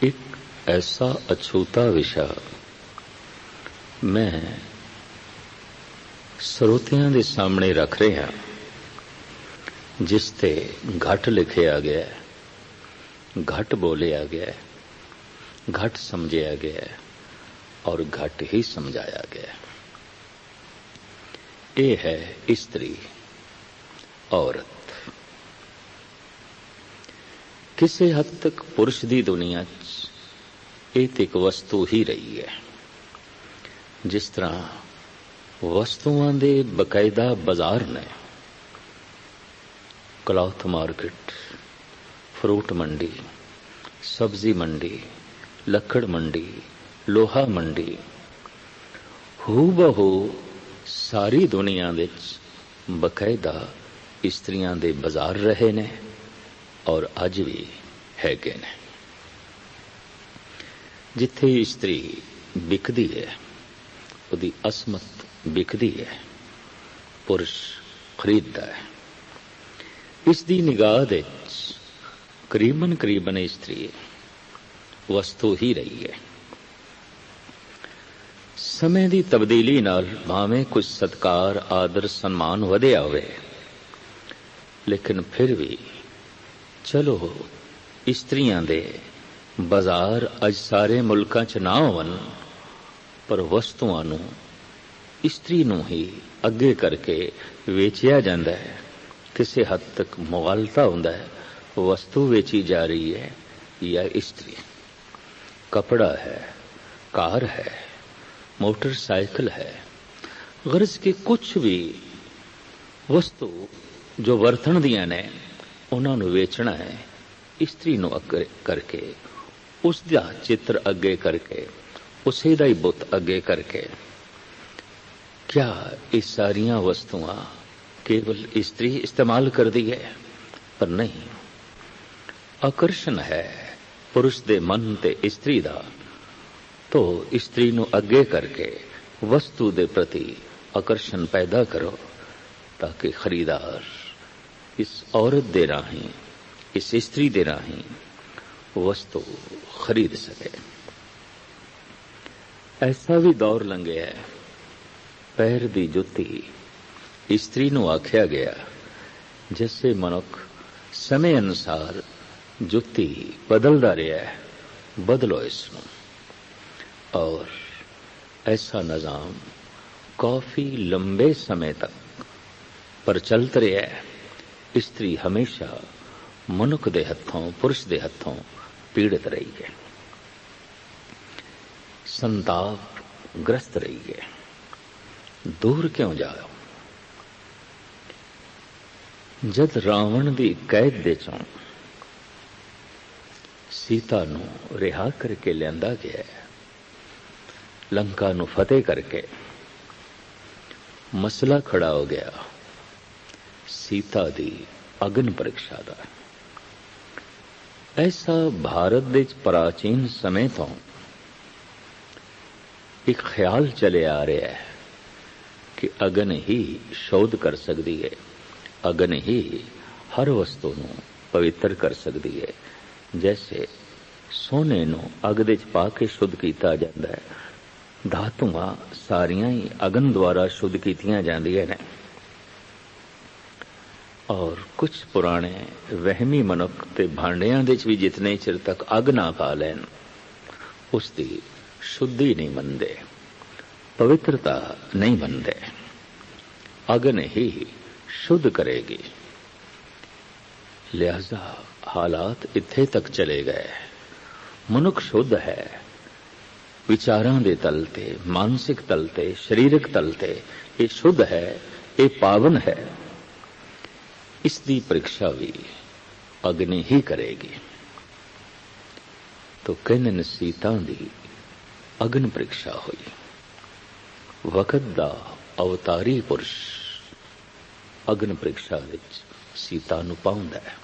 एक ऐसा अछूता विषय मैं ਸਰੋਤਿਆਂ ਦੇ ਸਾਹਮਣੇ रख रहा जिस ते घट लिखिया गया है, घट बोलिया गया है, घट समझिया गया है और घट ही समझाया गया है। ये है स्त्री औरत। किसी हद तक पुरुष की दुनिया एक एक वस्तु ही रही है। जिस तरह वस्तुओं के बकायदा बाजार ने, क्लॉथ मार्केट, फ्रूट मंडी, सब्जी मंडी, लकड़ मंडी, लोहा मंडी, हूबहू सारी दुनिया विच बकायदा स्त्रियां दे बाजार रहे ने और अज भी हैगे ने। जिथे स्त्री बिकदी है उहदी असमत बिकदी है, पुरुष खरीदता है। इसकी निगाह दे करीबन करीबन स्त्री वस्तु ही रही है। समय की तब्दीली नाल भावें कुछ सत्कार आदर सम्मान वधिया होवे, लेकिन फिर भी चलो स्त्रियां दे बाजार अज सारे मुल्कां च ना होवन, पर वस्तुआं नूं स्त्री नूं ही अगे करके वेचिया जांदा है। किसी हद तक मुगालता हुंदा है, वस्तु वेची जा रही है या स्त्री। कपड़ा है, कार है, मोटरसाइकिल है, गरज के कुछ भी वस्तु जो वरतण दियां ने उन्हां नूं वेचना है। स्त्री नूं अगे करके, उसदा चित्र अगे करके, उसे दा ही बुत अगे करके। क्या ये सारियां वस्तुआं केवल स्त्री इस्तेमाल कर दी है? पर नहीं, आकर्षण है पुरुष दे मन ते स्त्री दा, तो स्त्री नूं अगे करके वस्तु दे प्रति आकर्षण पैदा करो ताकि खरीदार इस औरत दे राही, इस स्त्री दे राही वस्तु खरीद सके। ऐसा भी दौर लंघिया है, पैर दी जुत्ती स्त्री नूं आख्या गया। जैसे मनुख समय अनुसार जुत्ती बदलदा रहा है, बदलो इसनूं। और ऐसा निजाम काफी लंबे समय तक प्रचलित रहा है। स्त्री हमेशा मनुख दे हथों, पुरुष दे हथों पीड़ित रही है, संताप ग्रस्त रही है। दूर क्यों जाओ? जद रावण की कैद दे चों सीता नूं रिहा करके लियांदा गया, लंका नूं फतेह करके मसला खड़ा हो गया सीता दी अग्न परीक्षा दा। ऐसा भारत दे प्राचीन समय तो एक ख्याल चले आ रहा है कि अग्न ही शोध कर सकती है, अग्न ही हर वस्तु नूं पवित्र कर सकती है। जैसे सोने नूं अग दे च पा के शुद्ध कीता जांदा है, धातुआं सारियां ही अग्न द्वारा शुद्ध कीतियां जांदियां ने। और कुछ पुराने वहमी मनुख ते भांडियां दे च भी जितने चिर तक अग ना पा लैन उसकी शुद्धि नहीं मनदे, पवित्रता नहीं मनदे। अग्न ही शुद्ध करेगी। लिहाजा हालात इत्थे तक चले गए। मनुख शुद्ध है, विचारां दे तल ते, मानसिक तल ते, शरीरक तल ते ये शुद्ध है, ये पावन है। इसकी परीक्षा भी अग्नि ही करेगी। तो कहने सीता दी अग्नि परीक्षा हुई। वक़्त दा अवतारी पुरुष अग्नि परीक्षा विच सीता नूं पाउंदा है।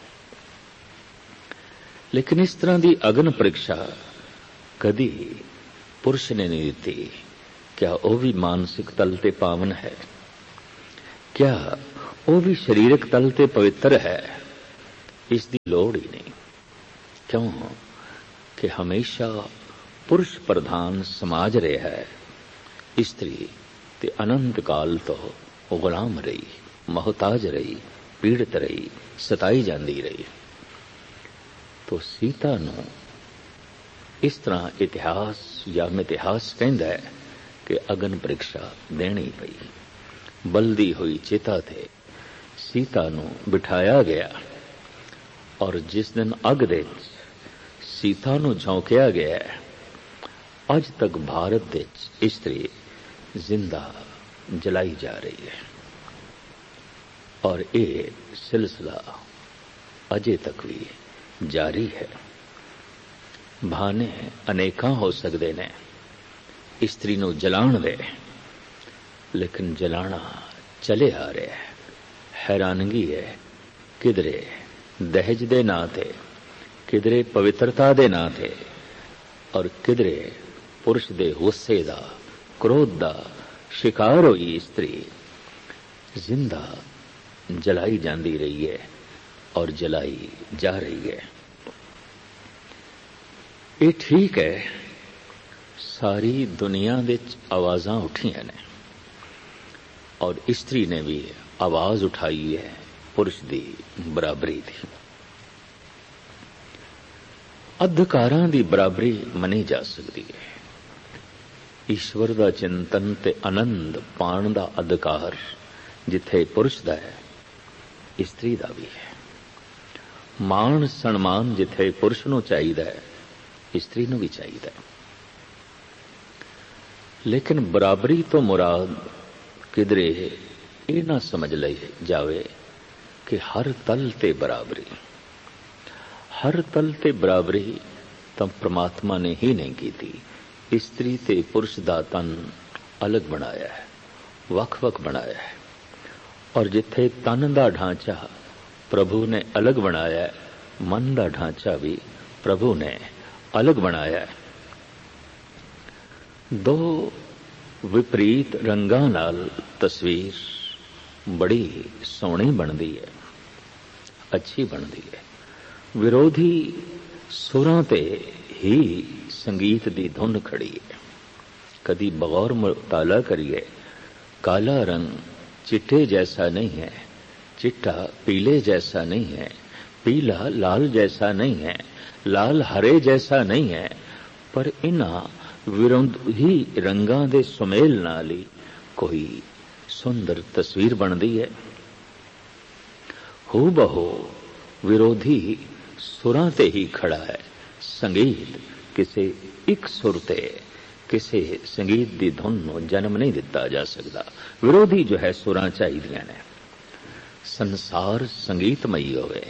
लेकिन इस तरह की अग्नि परीक्षा कदी पुरुष ने नहीं दी। क्या वह भी मानसिक तल ते पावन है? क्या वह भी शरीरक तल ते पवित्र है? इसकी लोड़ ही नहीं। क्यों? कि हमेशा पुरुष प्रधान समाज रहा है। स्त्री ते अनंत काल तो गुलाम रही, मोहताज रही, पीड़ित रही, सताई जाती रही। तो सीता नूं इस तरह इतिहास या मितिहास कहता है कि अग्न परीक्षा देनी पई। बलदी हुई चिता थे सीता नूं बिठाया गया और जिस दिन अग दे सीता नूं झोंकिया गया, अज तक भारत दे स्त्री जिंदा जलाई जा रही है और ये सिलसिला अजे तक भी जारी है। बहाने अनेकां हो सकते ने स्त्री नूं जलाण दे, लेकिन जलाना चले आ रहा है। हैरानगी है, किधरे दहेज दे नां ते, किधरे पवित्रता दे नां ते और किधरे पुरुष दे गुस्से दा, क्रोध दा शिकार हुई स्त्री जिंदा जलाई जाती रही है और जलाई जा रही है। ये ठीक है, सारी दुनिया दे आवाज़ां उठियां ने और स्त्री ने भी आवाज उठाई है पुरुष दी बराबरी दी। अधिकारां दी बराबरी मनी जा सकती है। ईश्वर दा चिंतन ते आनंद पाण दा अधिकार जिथे पुरुष दा है, स्त्री दा भी है। मान सन्मान जिथे पुरुष नूं चाहीदा है, स्त्री नूं भी चाहीदा है। लेकिन बराबरी तो मुराद किधरे ये ना समझ ले जावे कि हर तल ते बराबरी, हर तल ते बराबरी तो परमात्मा ने ही नहीं की थी। स्त्री ते पुरुष दा तन अलग बनाया है, वख-वख बनाया है और जिथे तन दा ढांचा प्रभु ने अलग बनाया है, मन दा ढांचा भी प्रभु ने अलग बनाया है। दो विपरीत रंगां नाल तस्वीर बड़ी सोहनी बनती है, अच्छी बनती है। विरोधी सुरां ते ही संगीत दी धुन खड़ी है। कदी बगौर मुताला करिए, काला रंग चिट्टे जैसा नहीं है, चिट्टा पीले जैसा नहीं है, पीला लाल जैसा नहीं है, लाल हरे जैसा नहीं है, पर इन्हां विरोधी रंगां दे सुमेल नाल ही कोई सुंदर तस्वीर बनती है। हू बहू विरोधी सुरां ते ही खड़ा है। संगीत किसी एक सुर ते किसी संगीत दी धुन नूं जन्म नहीं दिता जा सकता। विरोधी जो है सुरां चाहिदियां ने। संसार संगीतमयी होवे,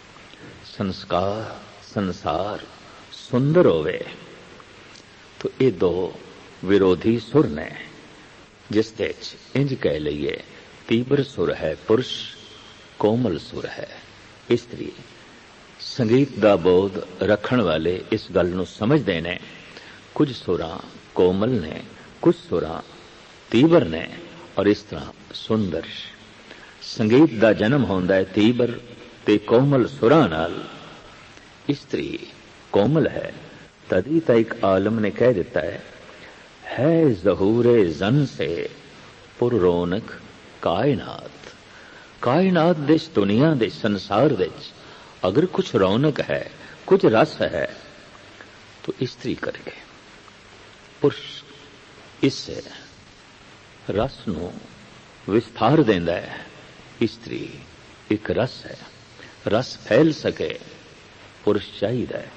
संसार सुंदर होवे, तो ये दो विरोधी सुर ने जिस दे इंज कह लईए तीव्र सुर है पुरुष, कोमल सुर है स्त्री। संगीत दा बोध रखण वाले इस गल नूं समझदे ने। कुछ सुरां कोमल ने, कुछ सुरां तीव्र ने और इस तरह सुंदर संगीत दा जन्म होंदा है तीव्र ते कोमल सुरां नाल। स्त्री कोमल है, तदी ता एक आलम ने कह दिता है ज़हूरे जन से पुर रौनक कायनात। कायनात देश दुनिया दे संसार विच अगर कुछ रौनक है, कुछ रस है तो स्त्री करके। पुरुष इस रस नूं विस्तार देंदा है। स्त्री एक रस है, रस फैल सके पुरुष चाहिदा है।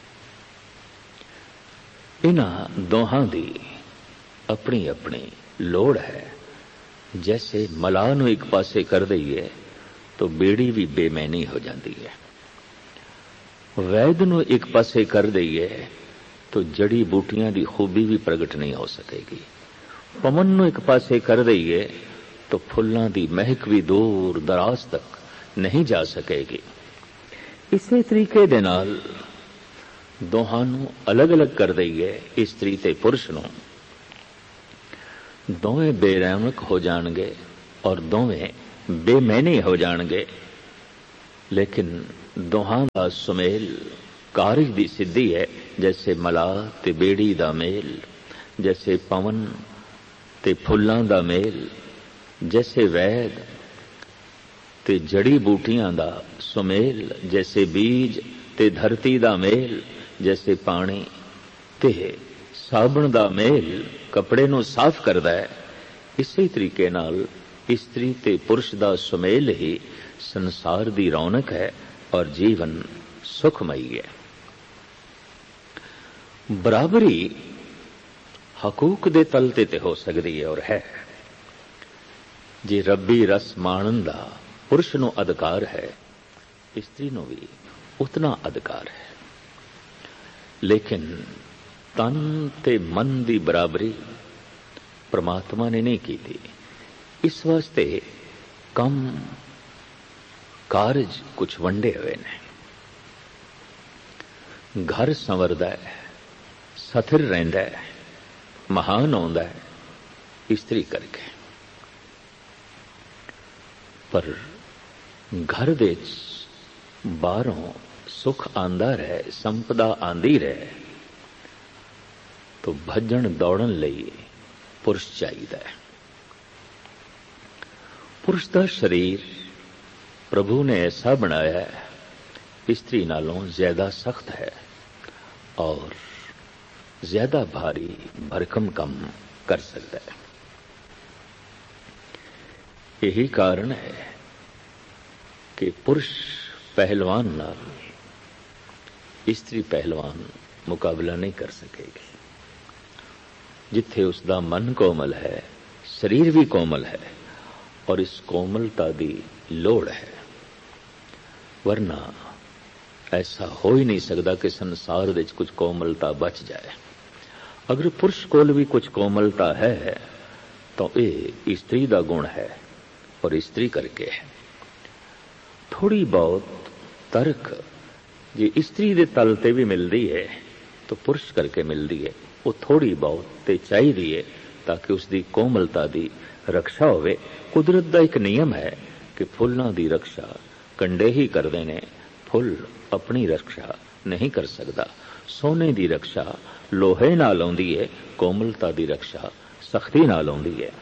इन्हां दोहां दी अपनी अपनी लोड़ है। जैसे मलाह नूं एक पासे कर दईए तो बेड़ी भी बेमैनी हो जाती है। वैद नूं एक पासे कर दईए तो जड़ी बूटियां दी खूबी भी प्रगट नहीं हो सकेगी। पवन नूं एक पासे कर दईए तो फुल्लां दी महक भी दूर दराज तक नहीं जा सकेगी। इसे तरीके दे नाल दोहां नूं अलग अलग कर दईए स्त्री ते पुरुष नूं, दोवें बेरौनक हो जाणगे और दोवें बेमैनी हो जाणगे। लेकिन दोहां दा सुमेल ਕਾਰਜ ਦੀ ਸਿੱਧੀ ਹੈ। ਜੈਸੇ ਮਲਾਹ ਤੇ ਬੇੜੀ ਦਾ ਮੇਲ, ਜੈਸੇ ਪਵਨ ਤੇ ਫੁੱਲਾਂ ਦਾ ਮੇਲ, ਜੈਸੇ ਵੈਦ ਤੇ ਜੜੀ ਬੂਟੀਆਂ ਦਾ ਸੁਮੇਲ, ਜੈਸੇ ਬੀਜ ਤੇ ਧਰਤੀ ਦਾ ਮੇਲ, ਜੈਸੇ ਪਾਣੀ ਤੇ ਸਾਬਣ ਦਾ ਮੇਲ ਕੱਪੜੇ ਨੂੰ ਸਾਫ਼ ਕਰਦਾ ਹੈ, ਇਸੇ ਤਰੀਕੇ ਨਾਲ ਇਸਤਰੀ ਤੇ ਪੁਰਸ਼ ਦਾ ਸੁਮੇਲ ਹੀ ਸੰਸਾਰ ਦੀ ਰੌਣਕ ਹੈ ਔਰ ਜੀਵਨ ਸੁਖਮਈ ਹੈ। ਬਰਾਬਰੀ ਹਕੂਕ ਦੇ ਤਲ ਤੇ ਹੋ ਸਕਦੀ ਹੈ ਔਰ ਹੈ। ਜੇ ਰੱਬੀ ਰਸ ਮਾਣਨ ਦਾ ਪੁਰਸ਼ ਨੂੰ ਅਧਿਕਾਰ ਹੈ, ਇਸਤਰੀ ਨੂੰ ਵੀ ਉਤਨਾ ਅਧਿਕਾਰ ਹੈ। ਲੇਕਿਨ ਤਨ ਤੇ ਮਨ ਦੀ ਬਰਾਬਰੀ ਪ੍ਰਮਾਤਮਾ ਨੇ ਨਹੀਂ ਕੀਤੀ। ਇਸ ਵਾਸਤੇ ਕੰਮ ਕਾਰਜ ਕੁਝ ਵੰਡੇ ਹੋਏ ਨੇ। ਘਰ ਸੰਵਰਦਾ ਹੈ, ਸਥਿਰ ਰਹਿੰਦਾ ਹੈ, ਮਹਾਨ ਆਉਂਦਾ ਹੈ ਇਸਤਰੀ ਕਰਕੇ। ਪਰ ਘਰ ਦੇ ਬਾਹਰੋਂ ਸੁਖ ਆਂਦਾ ਰਹੇ, ਸੰਪਦਾ ਆਂਦੀ ਰਹੇ, तो ਭੱਜਣ ਦੌੜਨ ਲਈ ਪੁਰਸ਼ ਚਾਹੀਦਾ ਹੈ। ਪੁਰਸ਼ ਦਾ ਸਰੀਰ ਪ੍ਰਭੂ ਨੇ ਐਸਾ ਬਣਾਇਆ ਹੈ, ਇਸਤਰੀ ਨਾਲੋਂ ਜ਼ਿਆਦਾ ਸਖਤ ਹੈ ਔਰ ਜ਼ਿਆਦਾ ਭਾਰੀ ਭਰਕਮ ਕੰਮ ਕਰ ਸਕਦਾ ਹੈ। यही कारण है कि पुरुष पहलवान नाल स्त्री पहलवान मुकाबला नहीं कर सकेगी। जिथे उसका मन कोमल है, शरीर भी कोमल है और इस कोमलता की लोड़ है, वरना ऐसा हो ही नहीं सकता कि संसार विच कुछ कोमलता बच जाए। अगर पुरुष कोल भी कुछ कोमलता है तो ये स्त्री का गुण है और स्त्री करके है। थोड़ी बहुत तर्क जे स्त्री दे तल ते भी मिलती है तो पुरुष करके मिलती है। वो थोड़ी बहुत ते चाहिए है ताकि उसकी कोमलता की रक्षा होवे। कुदरत का एक नियम है कि फुल्लां दी रक्षा कंडे ही करते ने, फुल अपनी रक्षा नहीं कर सकता। सोने की रक्षा लोहे नाल आउंदी है, कोमलता की रक्षा सख्ती नाल आउंदी है।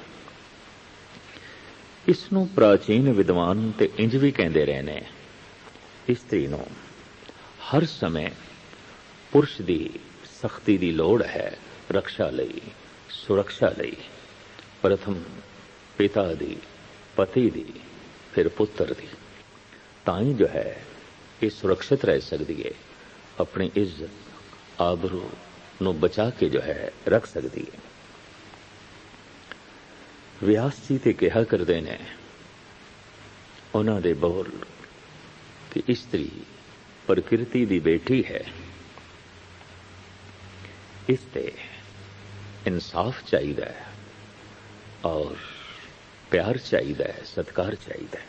इसनों प्राचीन विद्वान ते इंज भी कहते रहे ने, स्त्री नूं हर समय पुरुष की सख्ती की लोड़ है रक्षा लई, सुरक्षा लई। प्रथम पिता दी, पति दी, फिर पुत्र दी, ताई जो है ये सुरक्षित रह सकती है, अपनी इज्जत आबरू नूं बचा के जो है रख सकती है। व्यास जी ते कहा करते ने उन्हां दे बोल कि स्त्री प्रकृति दी बेटी है, इसते इंसाफ चाहिए और प्यार चाहिए, सत्कार चाहिए।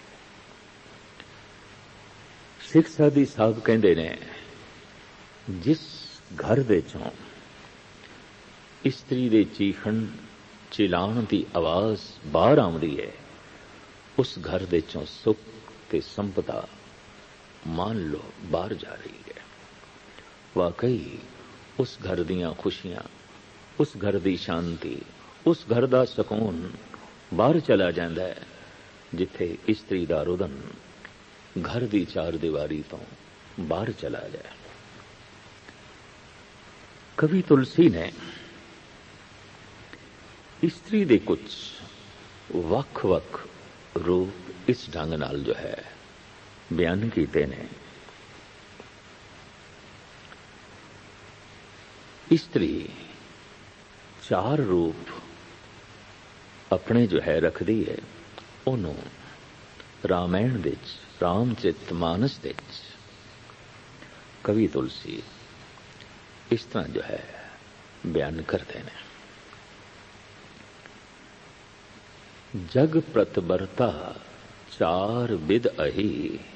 सिख साधी साहब कहते ने जिस घर दे चों स्त्री दे चीखण चिलाण की आवाज बाहर आउंदी है, उस घर दे चों सुख ते संपदा मान लो बाहर जा रही है। वाकई उस घर दियां खुशियां, उस घर दी शांति, उस घर दा सुकून बाहर चला जाता है जिथे स्त्री दा रुदन घर दी चार दीवारी तो बाहर चला जाए। कवि तुलसी ने स्त्री दे कुछ वख-वख रूप इस ढंग नाल जो है बयान कीते ने। स्त्री चार रूप अपने जो है रखती है। उन्हों रामायण विच, रामचरित मानस विच कवि तुलसी इस तरह जो है बयान करते हैं। जग प्रतिबरता चार विद अही,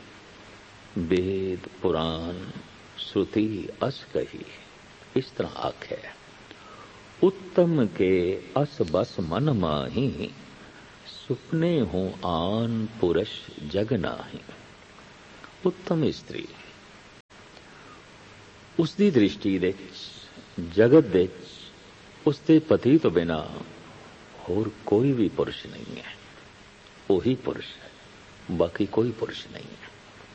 वेद पुराण श्रुति अस कही। इस तरह आखे उत्तम के अस बस मन माही, सुपने हूं आन पुरुष जग नाही। उत्तम स्त्री ਉਸ ਦੀ ਦ੍ਰਿਸ਼ਟੀ ਦੇ ਜਗਤ ਦੇ ਉਸ ਦੇ ਪਤੀ ਤੋਂ ਬਿਨਾ ਹੋਰ ਕੋਈ ਵੀ ਪੁਰਸ਼ ਨਹੀਂ ਹੈ। ਉਹੀ ਪੁਰਸ਼ ਹੈ, ਬਾਕੀ ਕੋਈ ਪੁਰਸ਼ ਨਹੀਂ ਹੈ।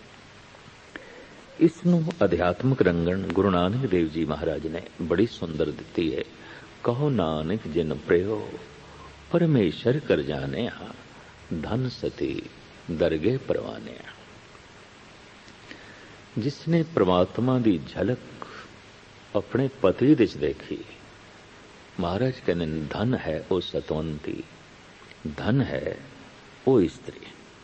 ਇਸ ਨੂੰ ਅਧਿਆਤਮਕ ਰੰਗਣ ਗੁਰੂ ਨਾਨਕ ਦੇਵ ਜੀ ਮਹਾਰਾਜ ਨੇ ਬੜੀ ਸੁੰਦਰ ਦਿੱਤੀ ਹੈ। ਕਹੋ ਨਾਨਕ ਜਿਨ ਪ੍ਰਯੋ ਪਰਮੇਸ਼ਰ ਕਰ ਜਾਣਿਆ, ਧਨ ਸਤੀ ਦਰਗੇ ਪਰਵਾਨਿਆ। ਜਿਸਨੇ ਪ੍ਰਮਾਤਮਾ ਦੀ ਝਲਕ ਆਪਣੇ ਪਤੀ ਵਿੱਚ ਦੇਖੀ, ਮਹਾਰਾਜ ਕਹਿੰਦੇ ਧਨ ਹੈ ਉਹ ਸਤਵੰਤੀ, ਧਨ ਹੈ ਉਹ ਇਸਤਰੀ।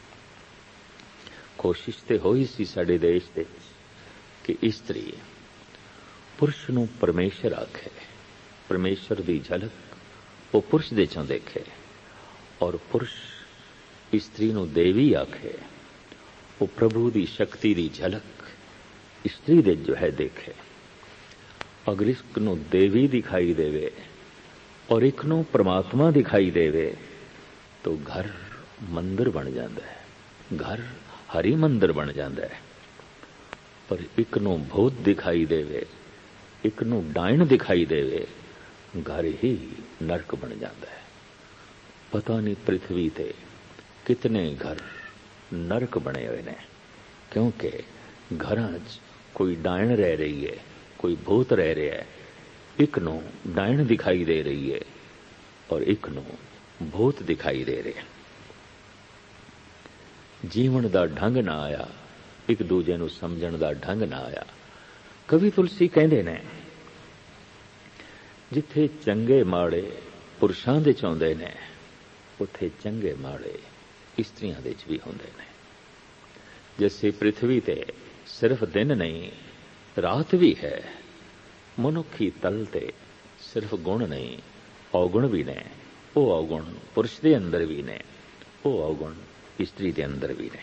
ਕੋਸ਼ਿਸ਼ ਤੇ ਹੋਈ ਸੀ ਸਾਡੇ ਦੇਸ਼ ਦੇ ਕਿ ਇਸਤਰੀ ਪੁਰਸ਼ ਨੂੰ ਪਰਮੇਸ਼ਰ ਆਖੇ, ਪਰਮੇਸ਼ਰ ਦੀ ਝਲਕ ਉਹ ਪੁਰਸ਼ ਦੇ ਚੋਂ ਦੇਖੇ, ਔਰ ਪੁਰਸ਼ ਇਸਤਰੀ ਨੂੰ ਦੇਵੀ ਆਖੇ, ਉਹ ਪ੍ਰਭੂ ਦੀ ਸ਼ਕਤੀ ਦੀ ਝਲਕ ਇਸਤਰੀ ਦੇ ਜੋ ਹੈ ਦੇਖੇ। ਅਗਰ ਇੱਕ ਨੂੰ ਦੇਵੀ ਦਿਖਾਈ ਦੇਵੇ ਔਰ ਇੱਕ ਨੂੰ ਪਰਮਾਤਮਾ ਦਿਖਾਈ ਦੇਵੇ ਤਾਂ ਘਰ ਮੰਦਰ ਬਣ ਜਾਂਦਾ ਹੈ, ਘਰ ਹਰੀ ਮੰਦਰ ਬਣ ਜਾਂਦਾ ਹੈ। ਪਰ ਇੱਕ ਨੂੰ ਭੂਤ ਦਿਖਾਈ ਦੇਵੇ, ਇੱਕ ਨੂੰ ਡਾਇਣ ਦਿਖਾਈ ਦੇਵੇ, ਘਰ ਹੀ ਨਰਕ ਬਣ ਜਾਂਦਾ ਹੈ। ਪਤਾ ਨਹੀਂ ਪ੍ਰਿਥਵੀ ਤੇ ਕਿਤਨੇ ਘਰ ਨਰਕ ਬਣੇ ਹੋਏ ਨੇ, ਕਿਉਂਕਿ ਘਰਾਂ 'ਚ ਕੋਈ ਡਾਇਣ ਰਹਿ ਰਹੀ ਹੈ, ਕੋਈ ਭੂਤ ਰਹਿ ਰਿਹਾ ਹੈ। ਇੱਕ ਨੂੰ ਡਾਇਣ ਦਿਖਾਈ ਦੇ ਰਹੀ ਹੈ ਔਰ ਇੱਕ ਨੂੰ ਭੂਤ ਦਿਖਾਈ ਦੇ ਰਿਹਾ। ਜੀਵਨ ਦਾ ਢੰਗ ਨਾ ਆਇਆ, ਇੱਕ ਦੂਜੇ ਨੂੰ ਸਮਝਣ ਦਾ ਢੰਗ ਨਾ ਆਇਆ। ਕਵੀ ਤੁਲਸੀ ਕਹਿੰਦੇ ਨੇ, ਜਿੱਥੇ ਚੰਗੇ ਮਾੜੇ ਪੁਰਸ਼ਾਂ ਦੇ ਚ ਆਉਂਦੇ ਨੇ, ਉੱਥੇ ਚੰਗੇ ਮਾੜੇ ਇਸਤਰੀਆਂ ਦੇ ਚ ਵੀ ਹੁੰਦੇ ਨੇ। ਜਿਵੇਂ ਪ੍ਰਿਥਵੀ ਤੇ ਸਿਰਫ ਦਿਨ ਨਹੀਂ ਰਾਤ ਵੀ ਹੈ, ਮਨੁੱਖੀ ਤਲ ਤੇ ਸਿਰਫ ਗੁਣ ਨਹੀਂ ਔਗੁਣ ਵੀ ਨੇ। ਉਹ ਔਗੁਣ ਪੁਰਸ਼ ਦੇ ਅੰਦਰ ਵੀ ਨੇ, ਉਹ ਔਗੁਣ ਇਸਤਰੀ ਦੇ ਅੰਦਰ ਵੀ ਨੇ।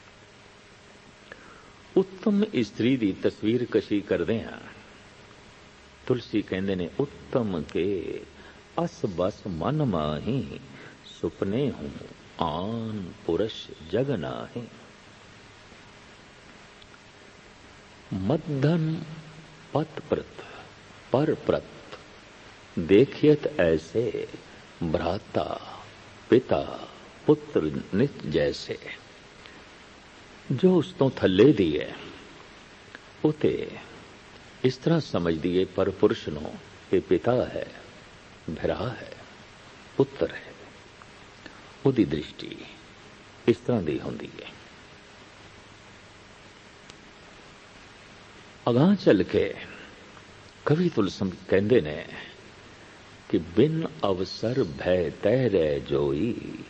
ਉੱਤਮ ਇਸਤਰੀ ਦੀ ਤਸਵੀਰ ਕਸ਼ੀ ਕਰਦੇ ਹਾਂ। ਤੁਲਸੀ ਕਹਿੰਦੇ ਨੇ, ਉੱਤਮ ਕੇ ਅਸ ਬਸ ਮਨ ਮਾਹੀ, ਸੁਪਨੇ ਹੂੰ ਆਨ ਪੁਰਸ਼ ਜਗ ਨਾਹੀ। मध्यम पत प्रत पर प्रत, देखियत ऐसे भ्राता पिता पुत्र नित जैसे। जो उस तो थले दी है उते इस तरह समझदी है, पर पुरुष नो ये पिता है, भरा है, पुत्र है। उदी दृष्टि इस तरह दी होंदी है। अगां चल के कवि तुलसी कहते ने कि बिन अवसर भय तय रह जोई,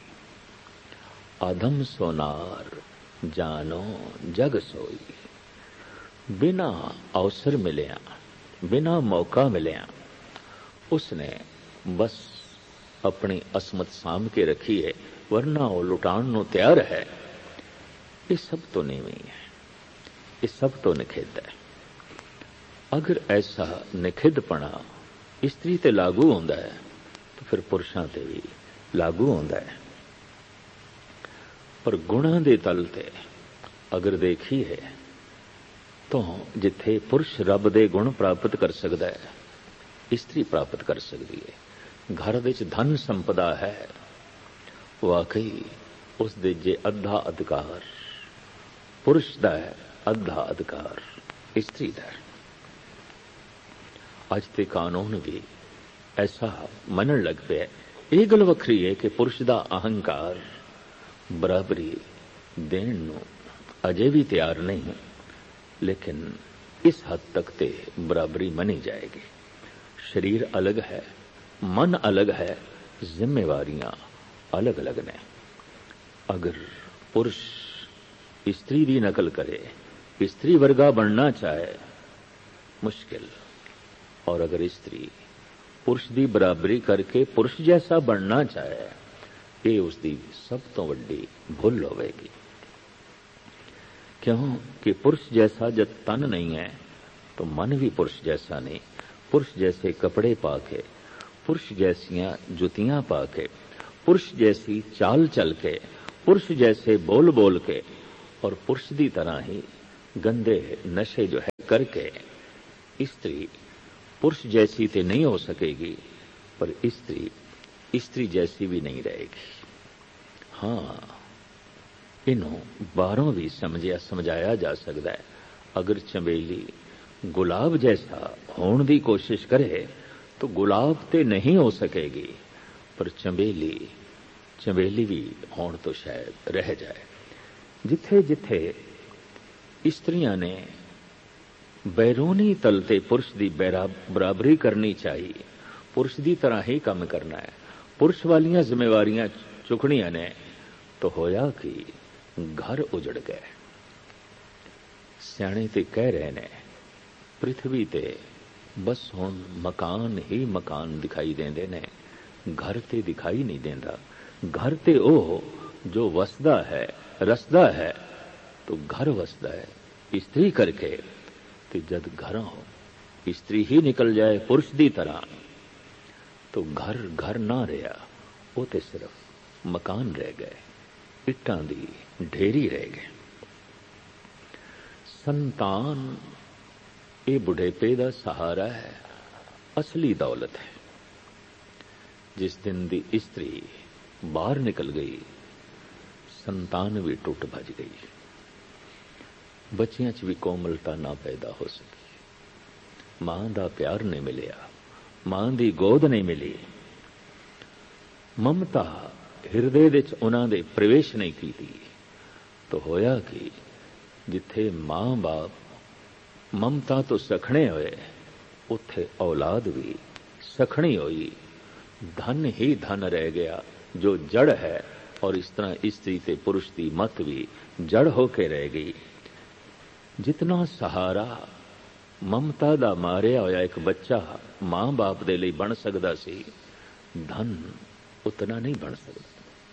अधम सोनार जानो जग सोई। बिना अवसर मिलिया, बिना मौका मिलिया, उसने बस अपनी असमत साम के रखी है, वरना वो लुटान नो तैयार है। ये सब तो नीवी है, ये सब तो निखेध है। अगर ऐसा निखिधपना इस्त्री ते लागू होंदा है तो फिर पुरुषां ते भी लागू होंदा है। पर गुणां दे तल ते अगर देखिए तो जिथे पुरुष रब दे गुण प्राप्त कर सकता है, इस्त्री प्राप्त कर सकती है। घर विच धन संपदा है, वाकई उस दे जे अद्धा अधिकार पुरुष दा है, अद्धा अधिकार इस्त्री दा है। अज ते कानून भी ऐसा मनन लग पे। ये गल वखरी है कि पुरुष दा अहंकार बराबरी देण नूं अजे भी तैयार नहीं, लेकिन इस हद तक ते बराबरी मनी जाएगी। शरीर अलग है, मन अलग है, जिम्मेवारियां अलग अलग ने। अगर पुरुष स्त्री की नकल करे, स्त्री वर्गा बनना चाहे, मुश्किल। और अगर स्त्री पुरुष की बराबरी करके पुरुष जैसा बनना चाहे, ये उसकी सब तो वड्डी भुल होगी। क्यों कि पुरुष जैसा जब तन नहीं है तो मन भी पुरुष जैसा नहीं। पुरुष जैसे कपड़े पाके, पुरुष जैसियां जुतियां पाके, पुरुष जैसी चाल चल के, पुरुष जैसे बोल बोल के और पुरुष की तरह ही गंदे नशे जो है करके स्त्री पुरुष जैसी तो नहीं हो सकेगी, पर स्त्री जैसी भी नहीं रहेगी। हाँ, इन्हों बारों भी समझाया जा सकता है। अगर चंबेली गुलाब जैसा होने की कोशिश करे तो गुलाब ते नहीं हो सकेगी, पर चंबेली भी होने तो शायद रह जाए। जिथे जिथे स्त्रियां ने बैरूनी तल ते पुरुष की बराबरी करनी चाहिए, पुरुष की तरह ही काम करना है, पुरुष वालियां जिम्मेवारियां चुकनियां ने, तो होया कि घर उजड़ गए। सियाणे ते कह रहे ने पृथ्वी ते बस हुण मकान ही मकान दिखाई देंदे ने, घर ते दिखाई नहीं देंदा। घर ते ओ जो वसदा है रसदा है, तो घर वसदा है स्त्री करके। ते जद घरों स्त्री ही निकल जाए पुरुष दी तरह, तो घर घर ना रहा, वो ते सिर्फ मकान रह गए, इट्टां दी ढेरी रह गए। संतान ये बुढ़ेपे दा सहारा है, असली दौलत है। जिस दिन दी स्त्री बाहर निकल गई, संतान भी टुट भज गई, बच्चियां च भी कोमलता ना पैदा हो सकी, मां दा प्यार नहीं मिलिया, मां दी गोद नहीं मिली, ममता हिरदे विच उन्हां दे प्रवेश नहीं कीती। तो होया कि जिथे मां बाप ममता तो सखणे होए, उथे औलाद भी सखणी होई। धन ही धन रह गया जो जड़ है, और इस तरह स्त्री ते पुरुष की मत भी जड़ होके रह गई। जितना सहारा ममता दा मारिया होया एक बच्चा मां बाप दे लई बन सकदा सी, धन उतना नहीं बन सकदा।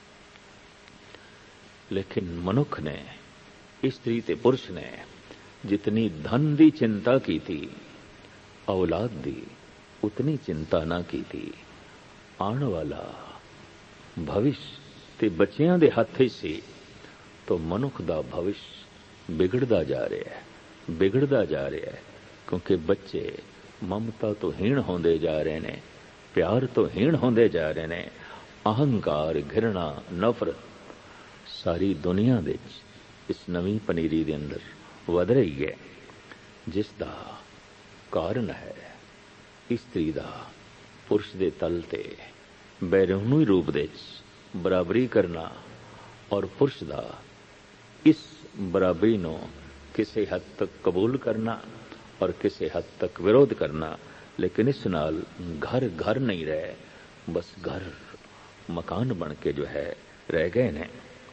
लेकिन मनुख ने, स्त्री ते पुरुष ने जितनी धन दी चिंता की थी, औलाद दी उतनी चिंता ना की थी। आने वाला भविष्य ते बच्चियां दे हत्थ सी, तो मनुख दा भविष्य बिगड़दा जा रहा है, क्योंकि बच्चे ममता तो हीण होंदे जा रहे ने, प्यार तो हीण होंदे जा रहे ने। अहंकार, घृणा, नफरत सारी दुनिया दे इस नवी पनीरी दे अंदर वध रही है, जिसदा कारण है स्त्री दा पुरुष दे तल ते बैरूनी रूप दे बराबरी करना, और पुरुष दा इस बराबरी नो किसी हद तक कबूल करना और किसी हद तक विरोध करना। लेकिन इस नाल घर घर नहीं रहे, बस घर मकान बन के जो है रह गए ने।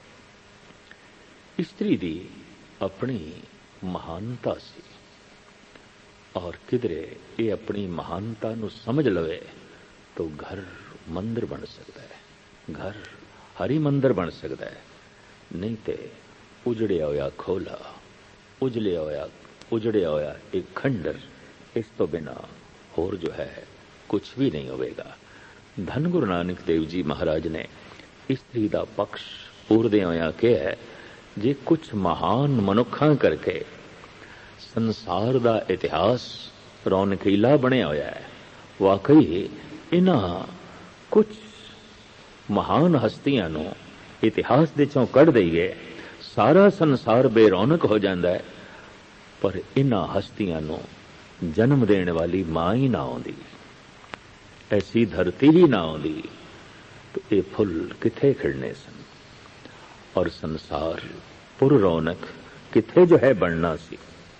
स्त्री दी अपनी महानता सी, और किधरे ये अपनी महानता नु समझ लवे तो घर मंदिर बन सकता है, घर हरी मंदिर बन सकता है। नहीं ते उजड़िया होया खोला, उजड़िया होया एक खंडर, इस तो बिना होर जो है कुछ भी नहीं होवेगा। धन गुरु नानक देव जी महाराज ने स्त्री दा पक्ष पूरदे होया कहा है, जे कुछ महान मनुखा करके संसार दा इतिहास रौनकीला बनिया होया है। वाकई इन्हां कुछ महान हस्तियां नूं इतिहास दे चों कढ़ दईए, सारा संसार बेरौनक हो जाता है। पर इन्हां हस्तियां नूं जन्म देने वाली मां ही ना आउंदी, ऐसी धरती ही ना आउंदी, तो ये फुल किथे खिड़ने सन, और संसार पुर रौनक किथे जो है बनना सी।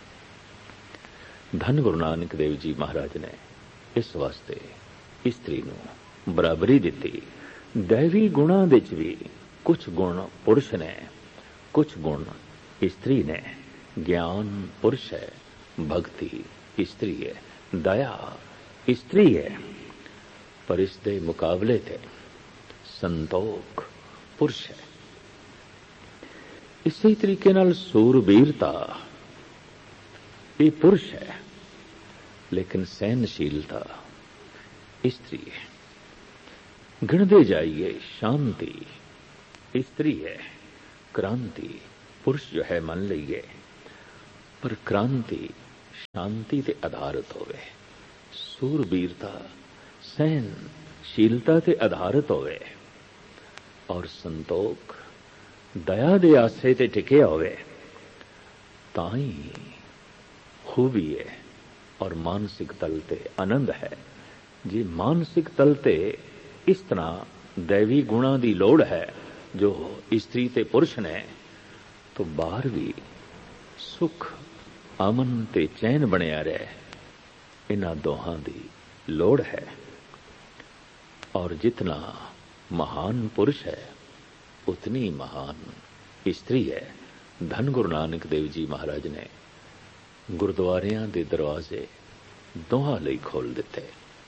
धन गुरु नानक देव जी महाराज ने इस वास्ते स्त्री नूं बराबरी दिती। दैवी गुणा विच भी कुछ गुण पुरुष ने, कुछ गुण स्त्री ने। ज्ञान पुरुष है, भक्ति स्त्री है, दया स्त्री है, पर इसके मुकाबले थे संतोख पुरुष है। इसी तरीके नाल सूरबीरता ये पुरुष है, लेकिन सहनशीलता स्त्री है। गिणदे जाइए, शांति स्त्री है, क्रांति पुरुष जो है मान लीजिए, पर क्रांति ਸ਼ਾਂਤੀ ਤੇ ਆਧਾਰਿਤ ਹੋਵੇ, ਸੂਰਬੀਰਤਾ ਸਹਿਨਸ਼ੀਲਤਾ ਤੇ ਆਧਾਰਿਤ ਹੋਵੇ, ਔਰ ਸੰਤੋਖ ਦਇਆ ਦੇ ਆਸੇ ਤੇ ਟਿਕਿਆ ਹੋਵੇ, ਤਾਂ ਹੀ ਖੂਬੀ ਹੈ ਔਰ ਮਾਨਸਿਕ ਤਲ ਤੇ ਆਨੰਦ ਹੈ। ਜੇ ਮਾਨਸਿਕ ਤਲ ਤੇ ਇਸ ਤਰ੍ਹਾਂ दैवी ਗੁਣਾਂ ਦੀ ਲੋੜ ਹੈ ਜੋ ਇਸਤਰੀ ਤੇ ਪੁਰਸ਼ ਨੇ, ਤਾਂ ਬਾਹਰ ਵੀ ਸੁਖ ਅਮਨ ਤੇ ਚੈਨ ਬਣਿਆ ਰਹੇ। ਇਹਨਾਂ ਦੋਹਾਂ ਦੀ ਲੋੜ ਹੈ। ਔਰ ਜਿਤਨਾ ਮਹਾਨ ਪੁਰਸ਼ ਹੈ ਉਤਨੀ ਮਹਾਨ ਇਸਤਰੀ ਹੈ। ਧੰਨ ਗੁਰੂ ਨਾਨਕ ਦੇਵ ਜੀ ਮਹਾਰਾਜ ਨੇ ਗੁਰਦੁਆਰਿਆਂ ਦੇ ਦਰਵਾਜ਼ੇ ਦੋਹਾਂ ਲਈ ਖੋਲ ਦਿੱਤੇ।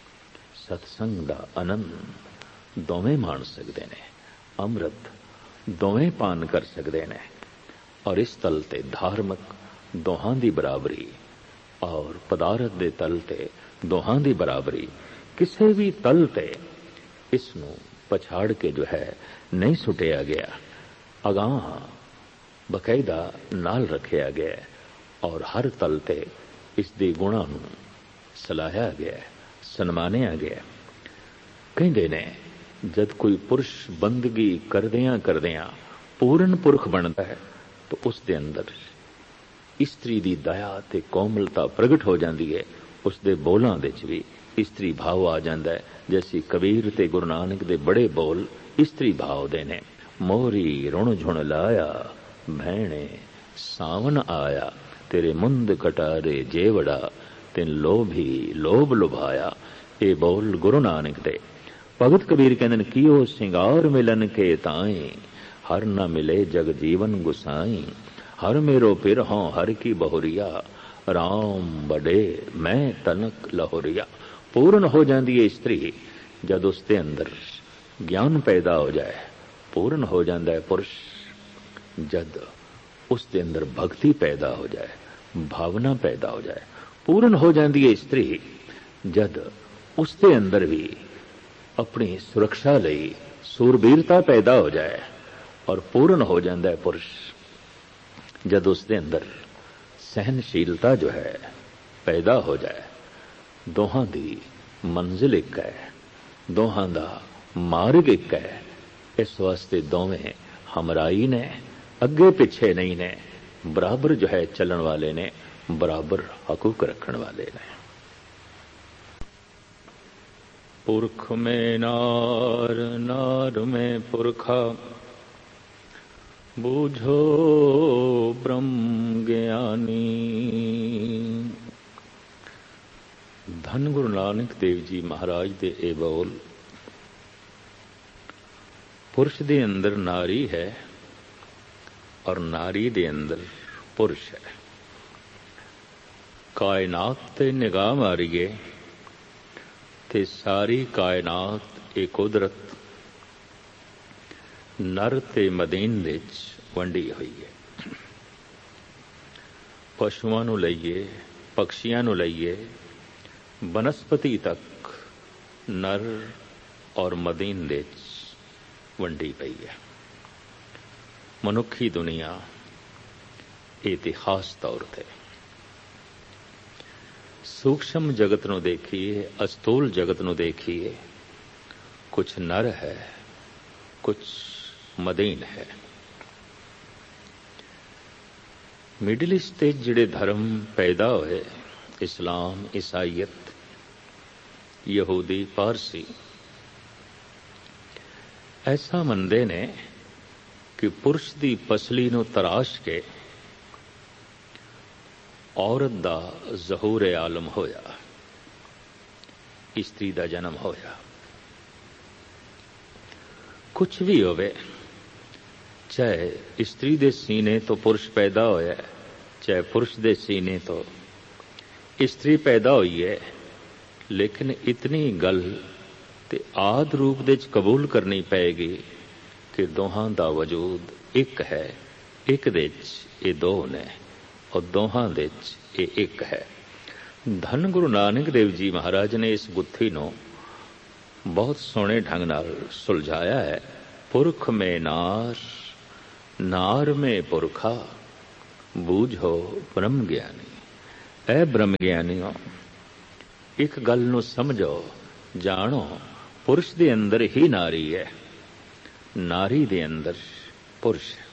ਸਤਸੰਗ ਦਾ ਆਨੰਦ ਦੋਵੇਂ ਮਾਣ ਸਕਦੇ ਨੇ, ਅੰਮ੍ਰਿਤ ਦੋਵੇਂ ਪਾਨ ਕਰ ਸਕਦੇ ਨੇ, ਔਰ ਇਸ ਤਲ ਤੇ ਧਾਰਮਿਕ ਦੋਹਾਂ ਦੀ ਬਰਾਬਰੀ, ਔਰ ਪਦਾਰਥ ਦੇ ਤਲ ਤੇ ਦੋਹਾਂ ਦੀ ਬਰਾਬਰੀ। ਕਿਸੇ ਵੀ ਤਲ ਤੇ ਇਸ ਨੂੰ ਪਛਾੜ ਕੇ ਜੋ ਹੈ ਨਹੀਂ ਸੁੱਟਿਆ ਗਿਆ, ਅਗਾਂਹ ਬਕਾਇਦਾ ਨਾਲ ਰੱਖਿਆ ਗਿਆ, ਔਰ ਹਰ ਤਲ ਤੇ ਇਸ ਦੇ ਗੁਣਾਂ ਨੂੰ ਸਲਾਹਿਆ ਗਿਆ, ਸਨਮਾਨਿਆ ਗਿਆ। ਕਹਿੰਦੇ ਨੇ ਜਦ ਕੋਈ ਪੁਰਸ਼ ਬੰਦਗੀ ਕਰਦਿਆਂ ਕਰਦਿਆਂ ਪੂਰਨ ਪੁਰਖ ਬਣਦਾ ਹੈ ਤਾਂ ਉਸ ਦੇ ਅੰਦਰ ਇਸਤਰੀ ਦੀ ਦਇਆ ਤੇ ਕੋਮਲਤਾ ਪ੍ਰਗਟ ਹੋ ਜਾਂਦੀ ਹੈ। ਉਸ ਦੇ ਬੋਲਾਂ ਵਿੱਚ ਵੀ ਇਸਤਰੀ ਭਾਵ ਆ ਜਾਂਦਾ ਹੈ। ਜੈਸੀ ਕਬੀਰ ਤੇ ਗੁਰੂ ਨਾਨਕ ਦੇ ਬੜੇ ਬੋਲ ਇਸਤਰੀ ਭਾਵ ਦੇ ਨੇ। ਮੋਰੀ ਰੁਣ ਝੁਣ ਲਾਇਆ ਭੈਣੇ ਸਾਵਨ ਆਇਆ, ਤੇਰੇ ਮੁੰਦ ਕਟਾਰੇ ਜੇਵੜਾ ਤਿਨ ਲੋਭੀ ਲੋਭ ਲੁਭਾਇਆ। ਇਹ ਬੋਲ ਗੁਰੂ ਨਾਨਕ ਦੇ। ਭਗਤ ਕਬੀਰ ਕਹਿੰਦੇ ਨੇ ਕੀਓ ਸਿੰਗਾਰ ਮਿਲਨ ਕੇ ਤਾਈ, ਹਰ ਨਾ ਮਿਲੇ ਜਗ ਜੀਵਨ ਗੁਸਾਈ। ਹਰ ਮੇਰੋ ਪਿਰ ਹੋਂ ਹਰ ਕੀ ਬਹੁਰੀਆ, ਰਾਮ ਬੜੇ ਮੈਂ ਤਨਕ ਲਹੋਰੀਆ। ਪੂਰਨ ਹੋ ਜਾਂਦੀ ਹੈ ਇਸਤਰੀ ਜਦ ਉਸ ਦੇ ਅੰਦਰ ਗਿਆਨ ਪੈਦਾ ਹੋ ਜਾਏ। ਪੂਰਨ ਹੋ ਜਾਂਦਾ ਹੈ ਪੁਰਸ਼ ਜਦ ਉਸ ਦੇ ਅੰਦਰ ਭਗਤੀ ਪੈਦਾ ਹੋ ਜਾਏ, ਭਾਵਨਾ ਪੈਦਾ ਹੋ ਜਾਏ। ਪੂਰਨ ਹੋ ਜਾਂਦੀ ਹੈ ਇਸਤਰੀ ਜਦ ਉਸ ਦੇ ਅੰਦਰ ਵੀ ਆਪਣੀ ਸੁਰੱਖਿਆ ਲਈ ਸੂਰਬੀਰਤਾ ਪੈਦਾ ਹੋ ਜਾਏ। ਔਰ ਪੂਰਨ ਹੋ ਜਾਂਦਾ ਹੈ ਪੁਰਸ਼ ਜਦ ਉਸ ਦੇ ਅੰਦਰ ਸਹਿਨਸ਼ੀਲਤਾ ਜੋ ਹੈ ਪੈਦਾ ਹੋ ਜਾਏ। ਦੋਹਾਂ ਦੀ ਮੰਜ਼ਿਲ ਇੱਕ ਹੈ, ਦੋਹਾਂ ਦਾ ਮਾਰਗ ਇੱਕ ਹੈ। ਇਸ ਵਾਸਤੇ ਦੋਵੇਂ ਹਮਰਾਈ ਨੇ, ਅੱਗੇ ਪਿੱਛੇ ਨਹੀਂ ਨੇ, ਬਰਾਬਰ ਜੋ ਹੈ ਚੱਲਣ ਵਾਲੇ ਨੇ, ਬਰਾਬਰ ਹਕੂਕ ਰੱਖਣ ਵਾਲੇ ਨੇ। ਪੁਰਖ में नार नार में पुरखा, बूझो ब्रह्म ज्ञानी। ਧੰਨ ਗੁਰੂ ਨਾਨਕ ਦੇਵ ਜੀ ਮਹਾਰਾਜ ਦੇ ਇਹ ਬੋਲ। ਪੁਰਸ਼ ਦੇ ਅੰਦਰ ਨਾਰੀ ਹੈ ਔਰ ਨਾਰੀ ਦੇ ਅੰਦਰ ਪੁਰਸ਼ ਹੈ। ਕਾਇਨਾਤ ਤੇ ਨਿਗਾਹ ਮਾਰੀਏ ਤੇ ਸਾਰੀ ਕਾਇਨਾਤ ਇਹ ਕੁਦਰਤ ਨਰ ਤੇ ਮਦੀਨ ਵਿੱਚ ਵੰਡੀ ਹੋਈ ਹੈ। ਪਸ਼ੂਆਂ ਨੂੰ ਲਈਏ, ਪਕਸ਼ੀਆਂ ਨੂੰ ਲਈਏ, ਬਨਸਪਤੀ ਤੱਕ ਨਰ ਔਰ ਮਦੀਨ ਵਿੱਚ ਵੰਡੀ ਪਈ ਹੈ। ਮਨੁੱਖੀ ਦੁਨੀਆ ਇਤਿਹਾਸ ਤੌਰ ਤੇ ਸੂਖਸ਼ਮ ਜਗਤ ਨੂੰ ਦੇਖੀਏ, ਅਸਤੂਲ ਜਗਤ ਨੂੰ ਦੇਖੀਏ, ਕੁਛ ਨਰ ਹੈ, ਕੁਛ ਮਦੀਨ ਹੈ। ਮਿਡਲ ਈਸਟ ਤੇ ਜਿਹੜੇ ਧਰਮ ਪੈਦਾ ਹੋਏ, ਇਸਲਾਮ, ਈਸਾਈਅਤ, ਯਹੂਦੀ, ਪਾਰਸੀ, ਐਸਾ ਮੰਨਦੇ ਨੇ ਕਿ ਪੁਰਸ਼ ਦੀ ਪਸਲੀ ਨੂੰ ਤਰਾਸ਼ ਕੇ ਔਰਤ ਦਾ ਜ਼ਹੂਰ ਆਲਮ ਹੋਇਆ, ਇਸਤਰੀ ਦਾ ਜਨਮ ਹੋਇਆ। ਕੁਛ ਵੀ ਹੋਵੇ, ਚਾਹੇ ਇਸਤਰੀ ਦੇ ਸੀਨੇ ਤੋਂ ਪੁਰਸ਼ ਪੈਦਾ ਹੋਇਆ, ਚਾਹੇ ਪੁਰਸ਼ ਦੇ ਸੀਨੇ ਤੋਂ ਇਸਤਰੀ ਪੈਦਾ ਹੋਈ ਹੈ, ਲੇਕਿਨ ਇਤਨੀ ਗੱਲ ਤੇ ਆਦ ਰੂਪ ਦੇ ਵਿੱਚ ਕਬੂਲ ਕਰਨੀ ਪਏਗੀ ਕਿ ਦੋਹਾਂ ਦਾ ਵਜੂਦ ਇੱਕ ਹੈ। ਇੱਕ ਦੇ ਵਿੱਚ ਇਹ ਦੋ ਨੇ ਔਰ ਦੋਹਾਂ ਦੇ ਵਿੱਚ ਇਹ ਇੱਕ ਹੈ। ਧੰਨ ਗੁਰੂ ਨਾਨਕ ਦੇਵ ਜੀ ਮਹਾਰਾਜ ਨੇ ਇਸ ਗੁੱਥੀ ਨੂੰ ਬਹੁਤ ਸੋਹਣੇ ਢੰਗ ਨਾਲ ਸੁਲਝਾਇਆ ਹੈ। ਪੁਰਖ ਮੇਂ ਨਾਰ, ਨਾਰ ਮੇਂ ਪੁਰਖਾ, ਬੂਝੋ ਬ੍ਰਹਮ ਗਿਆਨੀ। ਐ ਬ੍ਰਹਮ ਗਿਆਨੀਓ, ਇੱਕ ਗੱਲ ਨੂੰ ਸਮਝੋ, ਜਾਣੋ, ਪੁਰਸ਼ ਦੇ ਅੰਦਰ ਹੀ ਨਾਰੀ ਹੈ, ਨਾਰੀ ਦੇ ਅੰਦਰ ਪੁਰਸ਼ ਹੈ।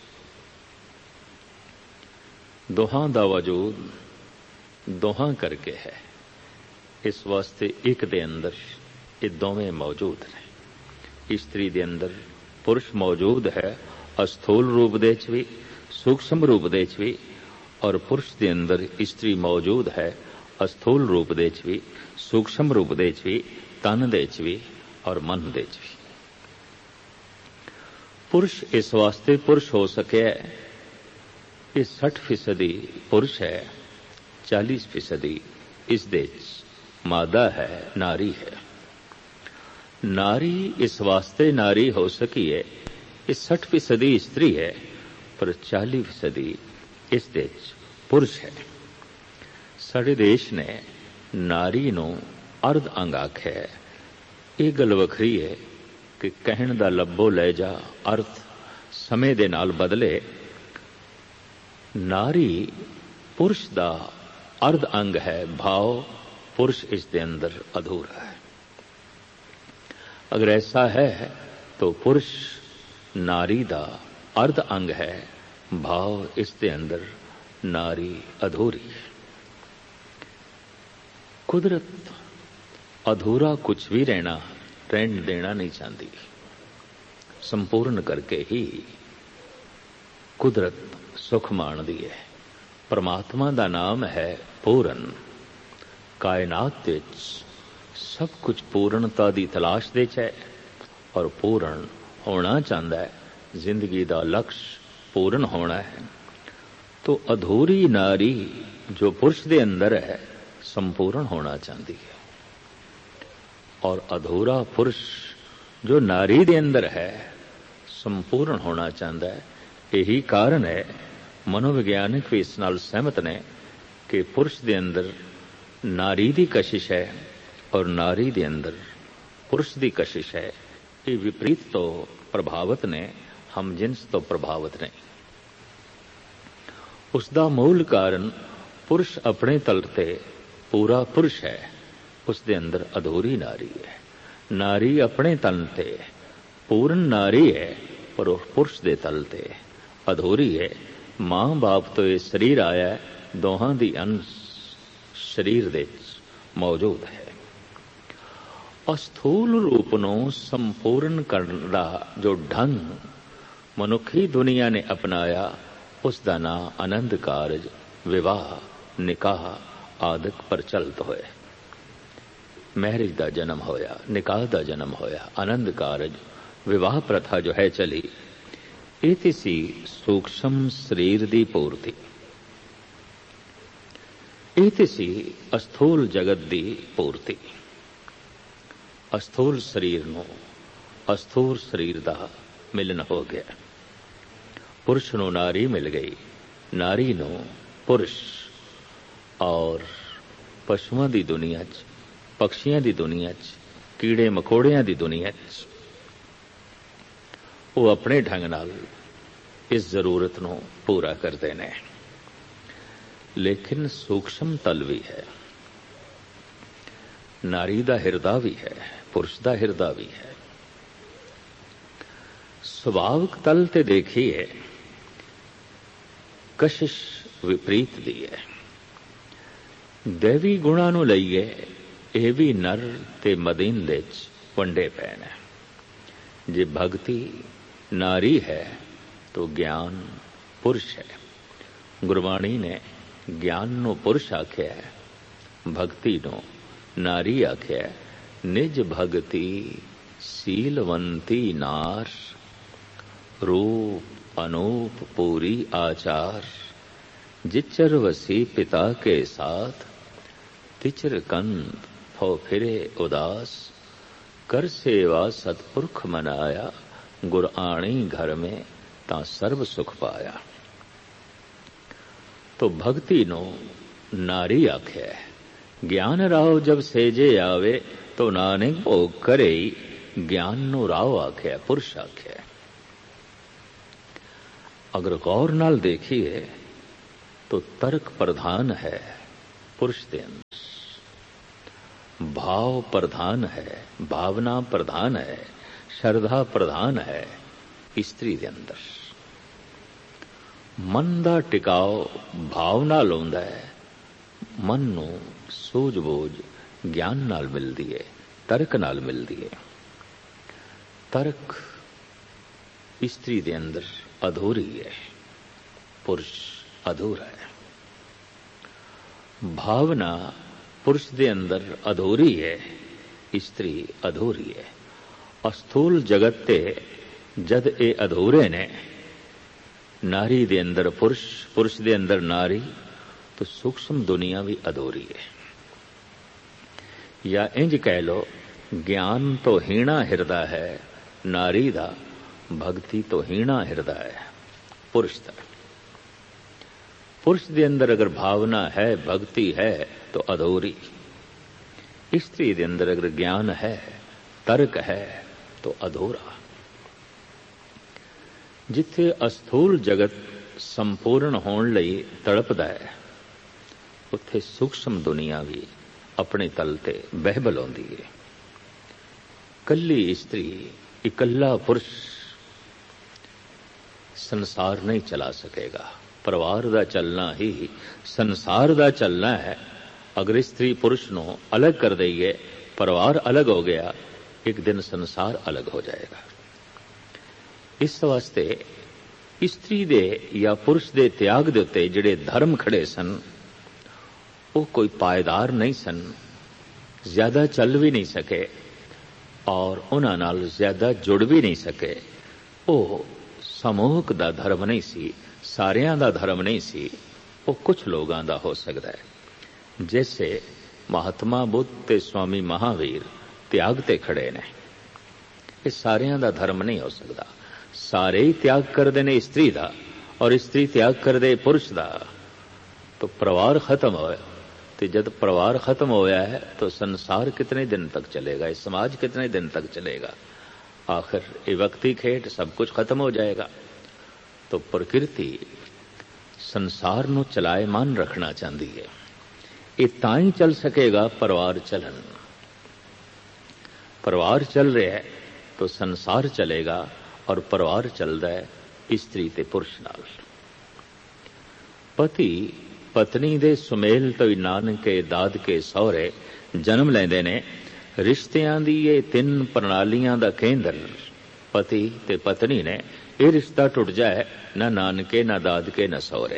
ਦੋਹਾਂ ਦਾ ਵਜੂਦ ਦੋਹਾਂ ਕਰਕੇ ਹੈ। ਇਸ ਵਾਸਤੇ ਇੱਕ ਦੇ ਅੰਦਰ ਇਹ ਦੋਵੇਂ ਮੌਜੂਦ ਨੇ। ਇਸਤਰੀ ਦੇ ਅੰਦਰ ਪੁਰਸ਼ ਮੌਜੂਦ ਹੈ, ਅਸਥੂਲ ਰੂਪ ਦੇ ਚ ਵੀ, ਸੂਖਸ਼ਮ ਰੂਪ ਦੇ ਚ ਵੀ, ਔਰ ਪੁਰਸ਼ ਦੇ ਅੰਦਰ ਇਸਤਰੀ ਮੌਜੂਦ ਹੈ, ਅਸਥੂਲ ਰੂਪ ਦੇ ਚ ਵੀ, ਸੂਖਸ਼ਮ ਰੂਪ ਦੇ ਚ ਵੀ, ਤਨ ਦੇ ਚ ਵੀ ਔਰ ਮਨ ਦੇ ਚ ਵੀ। ਪੁਰਸ਼ ਇਸ ਵਾਸਤੇ ਪੁਰਸ਼ ਹੋ ਸਕਿਆ, ਇਹ 60% ਪੁਰਸ਼ ਹੈ, 40% ਇਸ ਦੇ ਚ ਮਾਦਾ ਹੈ, ਨਾਰੀ ਹੈ। ਨਾਰੀ ਇਸ ਵਾਸਤੇ ਨਾਰੀ ਹੋ ਸਕੀ ਹੈ, ਇਹ 60% ਇਸਤਰੀ ਹੈ, ਪਰ 40% ਇਸ ਦੇ ਚ ਪੁਰਸ਼ ਹੈ। ਸਾਡੇ ਦੇਸ਼ ਨੇ ਨਾਰੀ ਨੂੰ ਅਰਧ ਅੰਗ ਆਖਿਆ। ਇਹ ਗੱਲ ਵੱਖਰੀ ਹੈ ਕਿ ਕਹਿਣ ਦਾ ਲੱਭੋ ਲੈ ਜਾ ਅਰਥ ਸਮੇਂ ਦੇ ਨਾਲ ਬਦਲੇ। ਨਾਰੀ ਪੁਰਸ਼ ਦਾ ਅਰਧ ਅੰਗ ਹੈ, ਭਾਵ पुरुष इस दे अंदर अधूरा है। अगर ऐसा है तो पुरुष नारी दा अर्ध अंग है, भाव इस दे अंदर नारी अधूरी है। कुदरत अधूरा कुछ भी रहन देना नहीं चाहती, संपूर्ण करके ही कुदरत सुख माणदी है। परमात्मा दा नाम है पूरन। कायनात दे सब कुछ पूर्णता दी तलाश दे है और पूर्ण होना चाहता है। जिंदगी दा लक्ष्य पूर्ण होना है। तो अधूरी नारी जो पुरुष दे अंदर है संपूर्ण होना चाहती है, और अधूरा पुरुष जो नारी दे अंदर है संपूर्ण होना चाहता है। यही कारण है, मनोविज्ञानिक भी इस नाल सहमत ने कि पुरुष दे अंदर नारी दी कशिश है और नारी दे अंदर पुरुष दी कशिश है। ये विपरीत तो प्रभावित ने, हम जिन्स तो प्रभावित नहीं। उसका मूल कारण पुरुष अपने तल ते पूरा पुरुष है, उस दे अंदर अधूरी नारी है। नारी अपने तन ते पूर्ण नारी है, पर उस पुरुष दे तल ते अधूरी है। मां बाप तो ये शरीर आया है, दोहां दी अंश शरीर दे मौजूद है। अस्थूल रूप ਨੂੰ संपूर्ण करने का जो ढंग मनुखी दुनिया ने अपनाया, उसका नाम आनंद कारज, विवाह, निकाह आदि प्रचलित होए। मैरिज का जन्म होया, निकाह का जन्म होया, आनंद कारज विवाह प्रथा जो है चली, ये सी सूक्ष्म शरीर की पूर्ति। ਇਹ ਸੀ ਅਸਥੂਲ ਜਗਤ ਦੀ ਪੂਰਤੀ। ਅਸਥੂਲ ਸਰੀਰ ਨੂੰ ਅਸਥੂਲ ਸਰੀਰ ਦਾ ਮਿਲਨ ਹੋ ਗਿਆ। ਪੁਰਸ਼ ਨੂੰ ਨਾਰੀ ਮਿਲ ਗਈ, ਨਾਰੀ ਨੂੰ ਪੁਰਸ਼। ਔਰ ਪਸ਼ੂਆਂ ਦੀ ਦੁਨੀਆ 'ਚ, ਪਕਸ਼ੀਆਂ ਦੀ ਦੁਨੀਆ 'ਚ, ਕੀੜੇ ਮਕੌੜਿਆਂ ਦੀ ਦੁਨੀਆ 'ਚ ਉਹ ਆਪਣੇ ਢੰਗ ਨਾਲ ਇਸ ਜ਼ਰੂਰਤ ਨੂੰ ਪੂਰਾ ਕਰਦੇ ਨੇ। लेकिन सूक्ष्म तल भी है, नारी दा हिरदा भी है, पुरुष दा हिरदा भी है। सुभाविक तल ते देखिए कशिश विपरीत दी है। दैवी गुणा नूं लईए यह भी नर ते मदीन दे वंडे पै ने। जे भगति नारी है तो ज्ञान पुरुष है। गुरबाणी ने ज्ञान नो पुरुष आख्या है, भक्ति नो नारी आख्या है। निज भगति सीलवंती नार, रूप अनूप पूरी आचार। जिचर वसी पिता के साथ, तिचर कंद हो फिरे उदास। कर सेवा सतपुरख मनाया, गुर आणी घर में ता सर्व सुख पाया। तो भक्ति नो नारी आख्या है। ज्ञान राव जब सेजे आवे, तो नानक भोग करे। ज्ञान नो राव आख्या, पुरुष आख्या। अगर गौर नाल देखिए तो तर्क प्रधान है, पुरुष के अंदर भाव प्रधान है, भावना प्रधान है, श्रद्धा प्रधान है। स्त्री के अंदर मन का टिकाव भाव नाल होंदा है। मन नूं सूझ-बूझ ज्ञान नाल मिलदी है, तर्क नाल मिलदी है। तर्क स्त्री के अंदर अधूरी है, पुरुष अधूरा है। भावना पुरुष के अंदर अधूरी है, स्त्री अधूरी है। अस्थूल जगत ते जद ए अधूरे ने, नारी दे अंदर पुरुष, पुरुष दे अंदर नारी, तो सूक्ष्म दुनिया भी अधूरी है। या इंज कह लो, ज्ञान तो हीणा हिरदा है नारी दा, भक्ति तो हीणा हिरदा है पुरुष दा। पुरुष के अंदर अगर भावना है, भक्ति है तो अधूरी। स्त्री के अंदर अगर ज्ञान है, तर्क है तो अधूरा। जिथे अस्थूल जगत संपूर्ण होने लई तड़पदा है, उत्थे सूक्ष्म दुनिया भी अपने तल ते बहबल होंदी है। कल्ली स्त्री, इकल्ला पुरुष संसार नहीं चला सकेगा। परिवार दा चलना ही संसार दा चलना है। अगर स्त्री पुरुष नू अलग कर देइए, परिवार अलग हो गया, एक दिन संसार अलग हो जाएगा। इस वास्ते स्त्री दे या पुरुष दे त्याग दे उत्ते जिहड़े धर्म खड़े सन, वो कोई पायदार नहीं सन, ज्यादा चल भी नहीं सके और उन्हां नाल ज्यादा जुड़ भी नहीं सके। वो समूहक दा धर्म नहीं सी, सारियां दा धर्म नहीं सी, वो कुछ लोगां दा हो सकदा है। जैसे महात्मा बुद्ध ते स्वामी महावीर त्याग ते खड़े ने, ये सारियां दा धर्म नहीं हो सकदा। सारे ही त्याग करदे ने स्त्री दा और स्त्री त्याग करदे पुरुष दा, तो परिवार खत्म होया। तो जब परिवार खत्म होया है तो संसार कितने दिन तक चलेगा, इस समाज कितने दिन तक चलेगा? आखिर ये वक्ती खेट सब कुछ खत्म हो जाएगा। तो प्रकृति संसार नू चलायमान रखना चाहती है। ये तां ही चल सकेगा परिवार चलन। परिवार चल रहा है तो संसार चलेगा, और परिवार चलता है स्त्री ते पुरुष नाल। पति पत्नी दे सुमेल तो नानके दादके सहुरे जन्म लेंदे ने। रिश्तियां दी ये 3 प्रणालियां दा केंद्र पति ते पत्नी ने। ये रिश्ता टुट जाए, ना नानके ना दादके ना सहुरे।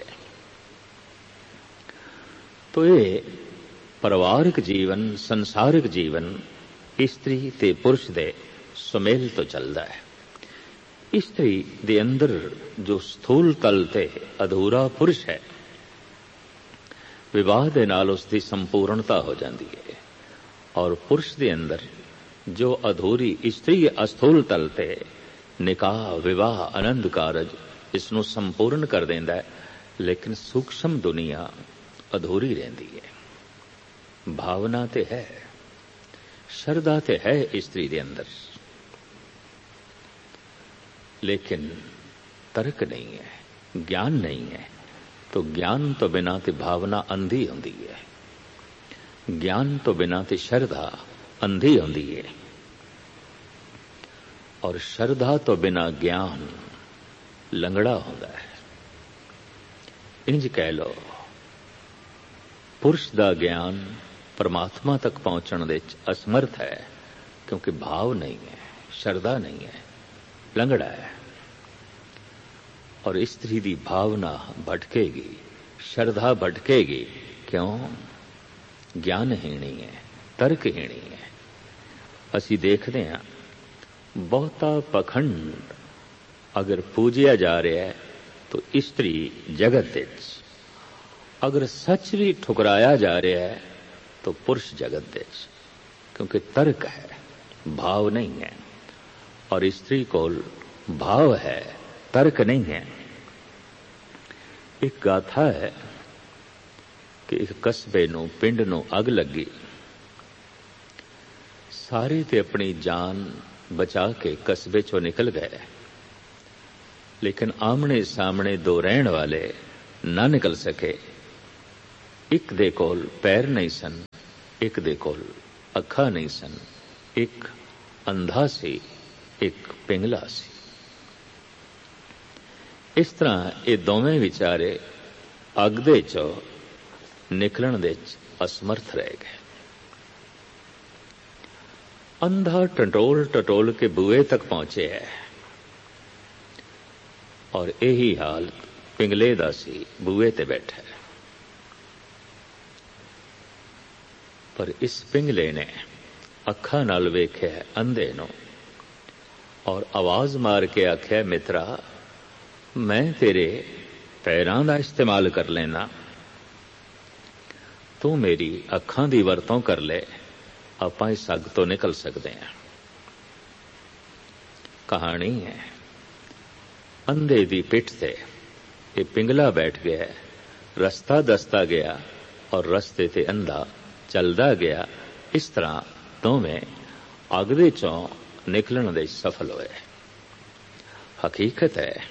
तो ये परिवारिक जीवन, संसारिक जीवन स्त्री ते पुरुष दे सुमेल तो चलता है। स्त्री दे अंदर जो स्थूल तल ते अधूरा पुरुष है, विवाह दे नाल उसकी संपूर्णता हो जाती है। और पुरुष दे अंदर जो अधूरी स्त्री अस्थूल तल ते निकाह, विवाह, आनंद कारज इसनों संपूर्ण कर देंदा है। लेकिन सूक्ष्म दुनिया अधूरी रहती है। भावना ते है, श्रद्धा ते है स्त्री दे अंदर, लेकिन तर्क नहीं है, ज्ञान नहीं है। तो ज्ञान तो बिना ते भावना अंधी होंदी है, ज्ञान तो बिना ते श्रद्धा अंधी होंदी है, और श्रद्धा तो बिना ज्ञान लंगड़ा होता है। इंज कह लो, पुरुष दा ज्ञान परमात्मा तक पहुंचने दे असमर्थ है, क्योंकि भाव नहीं है, श्रद्धा नहीं है, लंगड़ा है। और स्त्री दी भावना भटकेगी, श्रद्धा भटकेगी। क्यों? ज्ञानहीणी है, तर्कहीणी है। असी देखते हैं बहुता पखंड अगर पूजिया जा रहा है तो स्त्री जगत विच, अगर सच भी ठुकराया जा रहा है तो पुरुष जगत विच, क्योंकि तर्क है, भाव नहीं है। और स्त्री को भाव है, तर्क नहीं है। एक गाथा है कि एक कस्बे नू, पिंड नू अग लगी। सारे ते अपनी जान बचा के कस्बे चों निकल गए, लेकिन आमने सामने 2 रहने वाले ना निकल सके। ਇੱਕ ਦੇ ਕੋਲ ਪੈਰ ਨਹੀਂ ਸਨ, ਇੱਕ ਦੇ ਕੋਲ ਅੱਖਾਂ ਨਹੀਂ ਸਨ, ਇੱਕ ਅੰਧਾ ਸੀ, ਇੱਕ ਪਿੰਗਲਾ ਸੀ। ਇਸ ਤਰ੍ਹਾਂ ਇਹ ਦੋਵੇਂ ਵਿਚਾਰੇ ਅੱਗ ਦੇ ਚੋਂ ਨਿਕਲਣ ਦੇ ਅਸਮਰਥ ਰਹਿ ਗਏ। ਅੰਧਾ ਟਟੋਲ ਟਟੋਲ ਕੇ ਬੂਹੇ ਤੱਕ ਪਹੁੰਚਿਆ ਹੈ, ਔਰ ਇਹੀ ਹਾਲ ਪਿੰਗਲੇ ਦਾ ਸੀ, ਬੂਹੇ ਤੇ ਬੈਠਾ ਹੈ। ਪਰ ਇਸ ਪਿੰਗਲੇ ਨੇ ਅੱਖਾਂ ਨਾਲ ਵੇਖਿਆ ਅੰਧੇ ਨੂੰ, ਔਰ ਆਵਾਜ਼ ਮਾਰ ਕੇ ਆਖਿਆ, ਮਿੱਤਰਾ, ਮੈਂ ਤੇਰੇ ਪੈਰਾਂ ਦਾ ਇਸਤੇਮਾਲ ਕਰ ਲੈਣਾ, ਤੂੰ ਮੇਰੀ ਅੱਖਾਂ ਦੀ ਵਰਤੋਂ ਕਰ ਲੈ, ਆਪਾਂ ਇਸ ਅੱਗ ਤੋਂ ਨਿਕਲ ਸਕਦੇ ਹਾਂ। ਕਹਾਣੀ ਹੈ, ਅੰਧੇ ਦੀ ਪਿੱਠ ਤੇ ਇਹ ਪਿੰਗਲਾ ਬੈਠ ਗਿਆ, ਰਸਤਾ ਦੱਸਦਾ ਗਿਆ ਔਰ ਰਸਤੇ ਤੇ ਅੰਧਾ ਚੱਲਦਾ ਗਿਆ। ਇਸ ਤਰ੍ਹਾਂ ਦੋਵੇਂ ਅੱਗ ਦੇ ਚੋਂ ਨਿਕਲਣ ਦੇ ਸਫਲ ਹੋਏ। ਹਕੀਕਤ ਹੈ,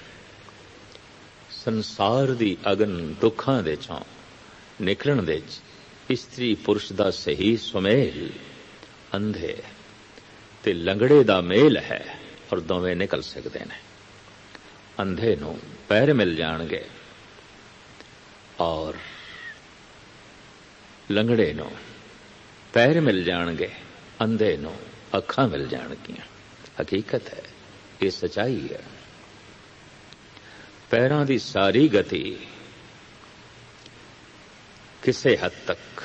ਸੰਸਾਰ ਦੀ ਅਗਨ ਦੁੱਖਾਂ ਦੇ ਚੋਂ ਨਿਕਲਣ ਦੇ ਇਸਤਰੀ ਪੁਰਸ਼ ਦਾ ਸਹੀ ਸੁਮੇਲ ਅੰਧੇ ਤੇ ਲੰਗੜੇ ਦਾ ਮੇਲ ਹੈ, ਔਰ ਦੋਵੇਂ ਨਿਕਲ ਸਕਦੇ ਨੇ। ਅੰਧੇ ਨੂੰ ਪੈਰ ਮਿਲ ਜਾਣਗੇ ਔਰ ਲੰਗੜੇ ਨੂੰ ਪੈਰ ਮਿਲ ਜਾਣਗੇ, ਅੰਧੇ ਨੂੰ ਅੱਖਾਂ ਮਿਲ ਜਾਣਗੀਆਂ। ਹਕੀਕਤ ਹੈ, ਇਹ ਸਚਾਈ ਹੈ। ਪੈਰਾਂ ਦੀ ਸਾਰੀ ਗਤੀ ਕਿਸੇ ਹੱਦ ਤੱਕ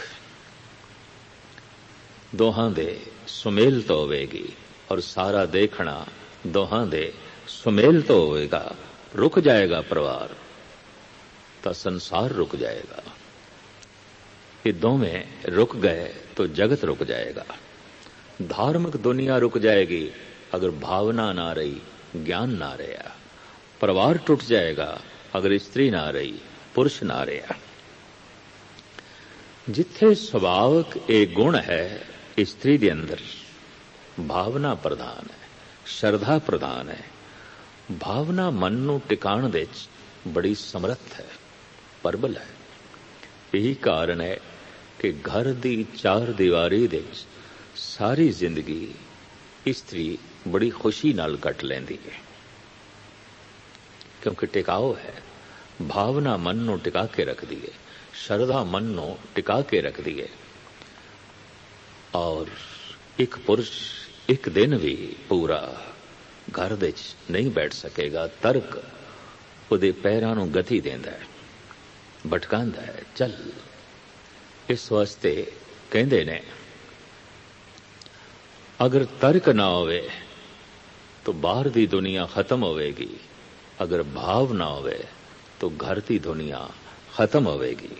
ਦੋਹਾਂ ਦੇ ਸੁਮੇਲ ਤੋਂ ਹੋਵੇਗੀ, ਔਰ ਸਾਰਾ ਦੇਖਣਾ ਦੋਹਾਂ ਦੇ ਸੁਮੇਲ ਤੋਂ ਹੋਵੇਗਾ। ਰੁਕ ਜਾਏਗਾ ਪਰਿਵਾਰ ਤਾਂ ਸੰਸਾਰ ਰੁਕ ਜਾਏਗਾ। ये दोवें रुक गए तो जगत रुक जाएगा। धार्मिक दुनिया रुक जाएगी अगर भावना ना रही, ज्ञान ना रहा। परिवार टूट जाएगा अगर स्त्री ना रही, पुरुष ना रहा। जिथे सुभावक एक गुण है स्त्री के अंदर, भावना प्रधान है, श्रद्धा प्रधान है। भावना मन नूं टिकाण दे बड़ी समर्थ है, प्रबल है। यही कारण है कि घर दी चार दीवारी दे सारी जिंदगी स्त्री बड़ी खुशी नाल कट लैंदी है, क्योंकि टिकाओ है। भावना मन नूं टिका के रखदी है, श्रद्धा मन नूं टिका के रखदी है। और एक पुरुष एक दिन भी पूरा घर दे नहीं बैठ सकेगा। तर्क उहदे पैरां नूं गति देंदा है, भटकांदा है। चल, इस वास्ते कहंदे ने अगर तर्क ना होवे तो बाहर दी दुनिया खत्म होवेगी, अगर भाव ना होवे तो घर की दुनिया खत्म होवेगी।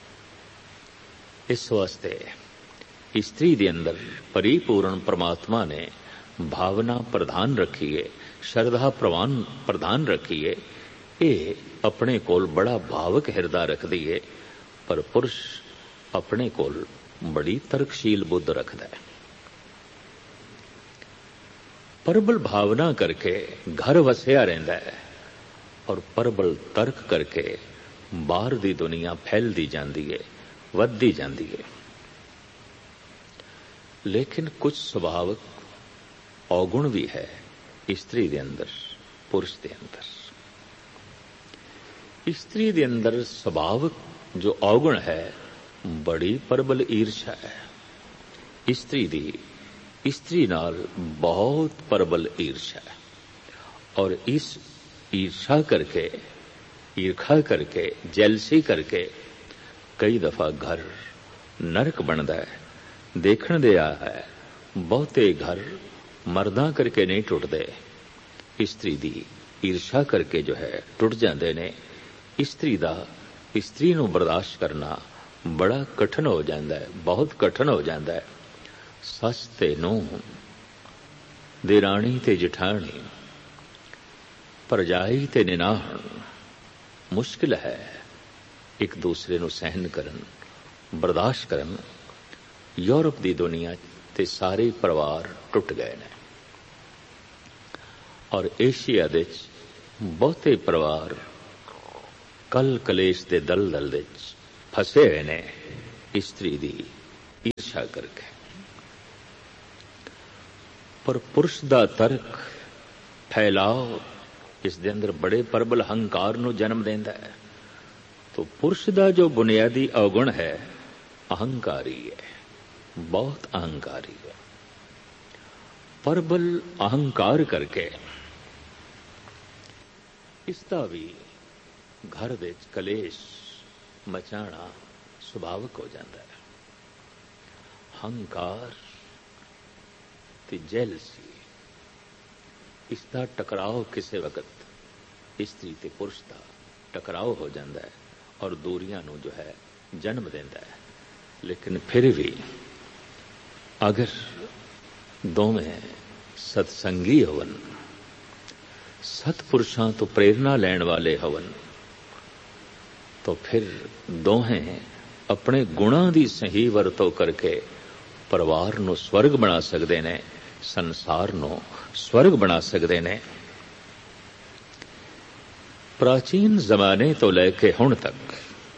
इस वास्ते स्त्री दे अंदर परिपूर्ण परमात्मा ने भावना प्रधान रखी है, श्रद्धा प्रधान रखी है। ये अपने कोल बड़ा भावक हिरदा रखदी है, पर पुरुष अपने कोल बड़ी तर्कशील बुद्ध रखदा है। प्रबल भावना करके घर वसिया रहिंदा है और प्रबल तर्क करके बाहर दी दुनिया फैलदी जांदी है, वधदी जांदी है। लेकिन कुछ स्वभावक अवगुण भी है स्त्री दे अंदर, पुरुष दे अंदर। स्त्री दे अंदर स्वभावक जो अवगुण है, बड़ी प्रबल ईर्षा है। स्त्री नाल बहुत प्रबल ईर्षा है, और इस ईर्षा करके, ईर्खा करके, जेलसी करके कई दफा घर नरक बनता है। देखण दे आ है बहुते घर मर्दां करके नहीं टुटदे, स्त्री दी ईर्षा करके जो है टुट जाते ने। स्त्री नूं बर्दाश्त करना बड़ा कठिन हो जाता है, बहुत कठिन हो जाता है। सस ते नूंह, देराणी ते जठाणी, परजाई ते निनाहण मुश्किल है एक दूसरे नूं सहन करन, बर्दाश्त करन। यूरोप दी दुनिया ते सारे परिवार टुट गए ने, और एशिया दे बहुते परिवार कल कलेश दे दलदल दे फसे हुए ने इस्त्री दी ईर्षा करके। पर पुरुष दा तर्क फैलाव इस दे अंदर बड़े प्रबल हंकार नूं जन्म देंदा है। तो पुरुष दा जो बुनियादी अवगुण है अहंकारी है, बहुत अहंकारी है। प्रबल अहंकार करके इसदा भी घर विच कलेश मचाना सुभाविक हो जाता है। हंकार ते जेलसी इसका टकराव किसी वक्त इस्त्री ते पुरुष का टकराव हो जाता है और दूरियां नूं जो है जन्म देता है। लेकिन फिर भी अगर दोवें सत्संगी होवन, सतपुरुषां तो प्रेरणा लैण वाले होवन, तो फिर दोहें अपने गुणां दी सही वरतों करके परिवार नूं स्वर्ग बना सकते ने, संसार नूं स्वर्ग बना सकते ने। प्राचीन जमाने तो लैके हुण तक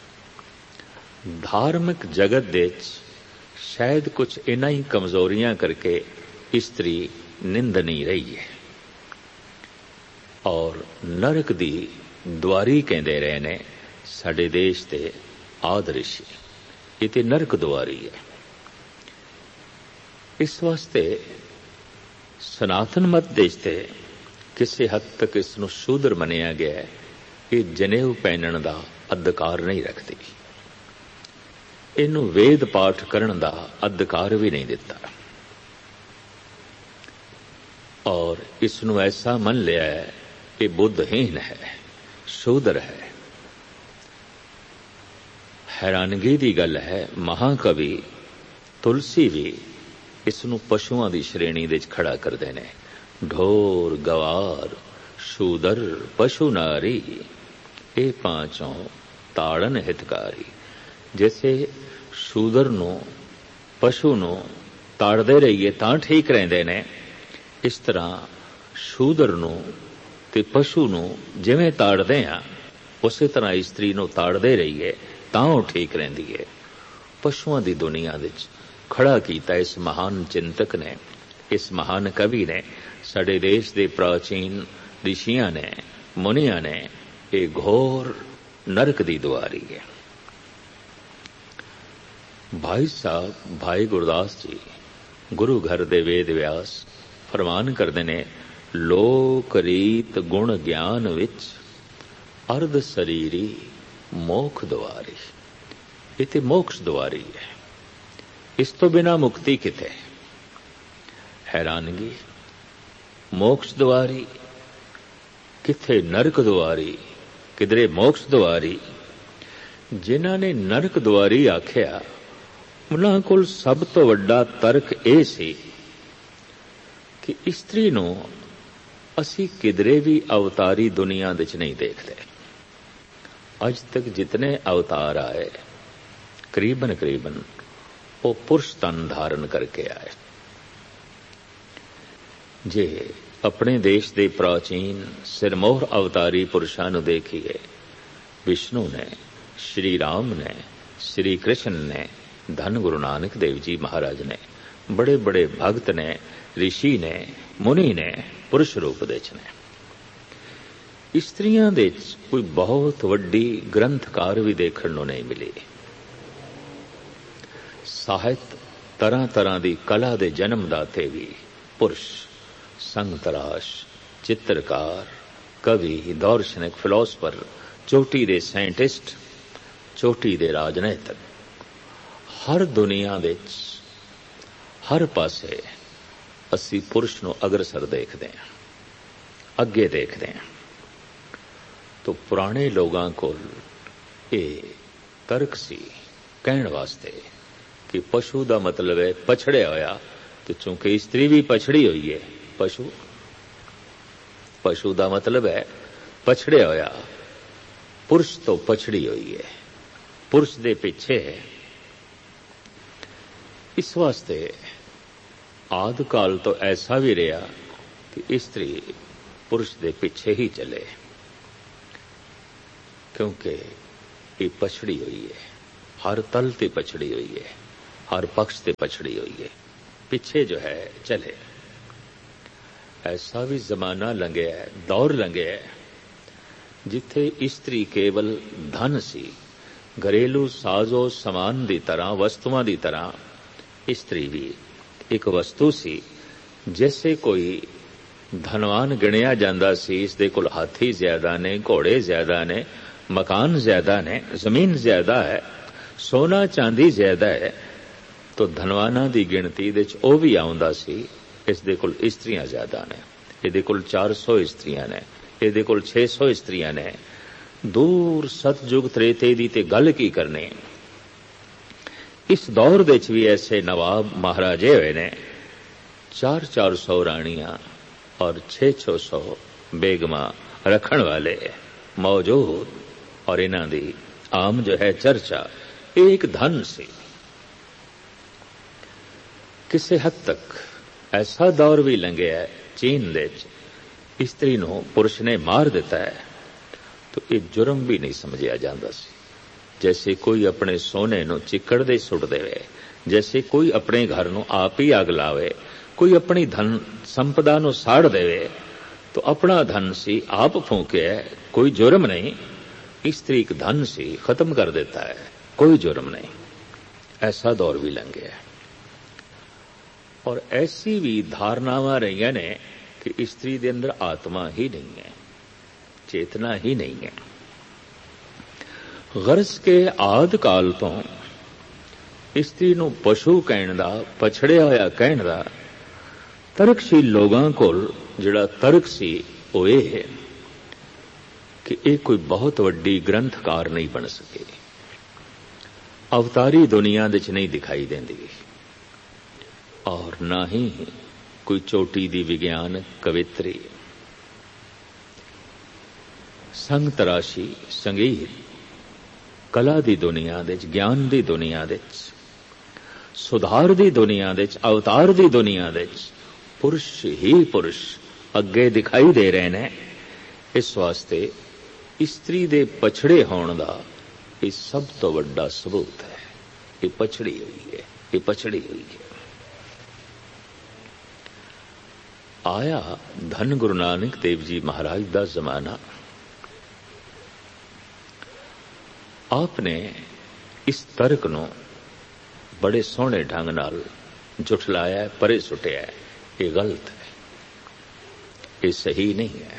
धार्मिक जगत दे शायद कुछ इन्हां ही कमजोरियां करके स्त्री निंदनी रही है और नरक दी द्वारी कहते रहे ने साडे देश के आदर्श। ये ते नरक द्वारी है। इस वास्ते सनातन मत देश ते किसी हद तक इसनूं शूद्र मनिया गया है। ये जनेऊ पहनण दा अधिकार नहीं रखती, इनू वेद पाठ करन दा अधिकार भी नहीं दिता और इसनू ऐसा मन लिया है कि बुद्धहीन है, शूद्र है। हैरानगी दी गल है, महाकवि तुलसी भी इसनू पशुओं की श्रेणी विच खड़ा करते हैं। ढोर गवार शूदर पशु नारी ये पांचों ताड़न हितकारी। जैसे शूदर नू पशु नू ताड़दे रहिए तां ठीक रहिंदे ने, इस तरह शूदर नू ते पशु नू जिवें ताड़दे आ उसे तरह स्त्री नू ताड़दे रहिए तां वो ठीक रहिंदी है। पशुओं की दुनिया विच खड़ा कीता इस महान चिंतक ने, इस महान कवि ने, साडे देश के प्राचीन ऋषियां ने, मुनिया ने। ये घोर नरक दी द्वारी है। भाई साहब भाई गुरदास जी गुरु घर दे वेद व्यास फरमान करते ने, लोक रीत गुण ज्ञान विच अर्ध शरीरी मोक्ष द्वारी। इते मोक्ष द्वारी है, इस तो बिना मुक्ति किते। हैरानगी, मोक्ष द्वारी किथे नरक द्वारी, किधरे मोक्ष द्वारी। जिन्हां ने नरक द्वारी आख्या उन्हां कोल सब तो वड्डा तर्क यह सी कि इस्त्री नूं असी किधरे भी अवतारी दुनिया विच नहीं देखते। अज तक जितने अवतार आए करीबन करीबन वो पुरुष तन धारण करके आए। जे अपने देश के प्राचीन सिरमौर अवतारी पुरुषां नूं देखिए, विष्णु ने, श्री राम ने, श्री कृष्ण ने, धन गुरु नानक देव जी महाराज ने, बड़े बड़े भक्त ने, ऋषि ने, मुनि ने, पुरुष रूप विच ने। स्त्रियां दे कोई बहुत वड्डी ग्रंथकार भी देखण नूं नहीं मिली। साहित्य तरह तरह की कला दे जन्मदाते भी पुरुष, संगतराश, चित्रकार, कवि, दार्शनिक, फिलोसफर, चोटी दे साइंटिस्ट, चोटी दे राजनीतिक, हर दुनिया विच हर पासे असी पुरुष नूं अग्रसर देखते हैं, अगे देखते हैं। तो पुराने लोगों को ये तर्क सी कहण वास्ते कि पशु का मतलब है पछड़िया होया, तो चूंकि स्त्री भी पछड़ी हुई है, पशु का मतलब है पछड़िया होया, पुरुष तो पछड़ी हुई है, पुरुष दे पीछे है। इस वास्ते आदि काल तो ऐसा भी रहा कि स्त्री पुरुष दे पीछे ही चले, क्योंकि ये पछड़ी हुई है। हर तल ते पछड़ी हुई है, हर पक्ष ते पछड़ी हुई है, पिछे जो है चले। ऐसा भी जमाना लंघिया है, दौर लंघिया है, जिथे इस्त्री केवल धन सी, घरेलू साजो समान दी तरह, वस्तुआं दी तरह इस्त्री भी एक वस्तु सी। जैसे कोई धनवान गिणिया जांदा सी, इसदे कोल हाथी ज्यादा ने, घोड़े ज्यादा ने, मकान ज्यादा ने, जमीन ज्यादा है, सोना चांदी ज्यादा है, तो धनवाना दी गिणती दे च ओ भी आउंदा सी। इसदे कोल इस्त्रियां ज्यादा ने, इहदे कोल 400 इस्त्रियां ने, इहदे कोल 600 इस्त्रियां ने। दूर सतयुग त्रेते दी ते गल की करनी। इस दौर दे च भी ऐसे नवाब महाराजे हुए ने, 400 राणियां और 600 बेगमां रखण वाले मौजूद, और इन्हां दी आम जो है चर्चा एक धन सी। किसी हद तक ऐसा दौर भी लंघिया है, चीन दे च इस्त्री नूं पुरुष ने मार दिता है तो ये जुर्म भी नहीं समझिया जांदा सी। जैसे कोई अपने सोने नूं चिक्कड़ दे सुट देवे, जैसे कोई अपने घर नूं आप ही अग लावे, कोई अपनी धन संपदा नूं साड़ देवे, तो अपना धन सी आप फूके, कोई जुर्म नहीं। स्त्री एक धन सी, खत्म कर देता है, कोई जुर्म नहीं। ऐसा दौर भी लंघे है। और ऐसी भी धारणावां रही ने कि स्त्री दे अंदर आत्मा ही नहीं है, चेतना ही नहीं है। गरज के आद काल तो स्त्री नूं पशु कहण दा, पछड़िया होया कहण दा तरकशील लोगां कोल जिहड़ा तरक सी ਉਹ ਇਹ है कि ਇਹ कोई बहुत वड्डी ग्रंथकार नहीं बन सके, अवतारी दुनिया दे च नहीं दिखाई देंदी, और ना ही कोई चोटी दी विज्ञान कवित्री। संग तराशी, संगीत, कला दी दुनिया दे च, ज्ञान दी दुनिया दे च, सुधार दी दुनिया दे च, अवतार दी दुनिया दे च पुरुष ही पुरुष अगे दिखाई दे रहे ने। इस वास्ते स्त्री दे पछड़े होण दा ये सब तो वड्डा सबूत है। ये पछड़ी हुई है, ये पछड़ी हुई है। आया धन गुरु नानक देव जी महाराज दा जमाना, आपने इस तर्क नूं बड़े सोहणे ढंग नाल जुठलाया है, परे सुटिया है। ये गलत है, ये सही नहीं है।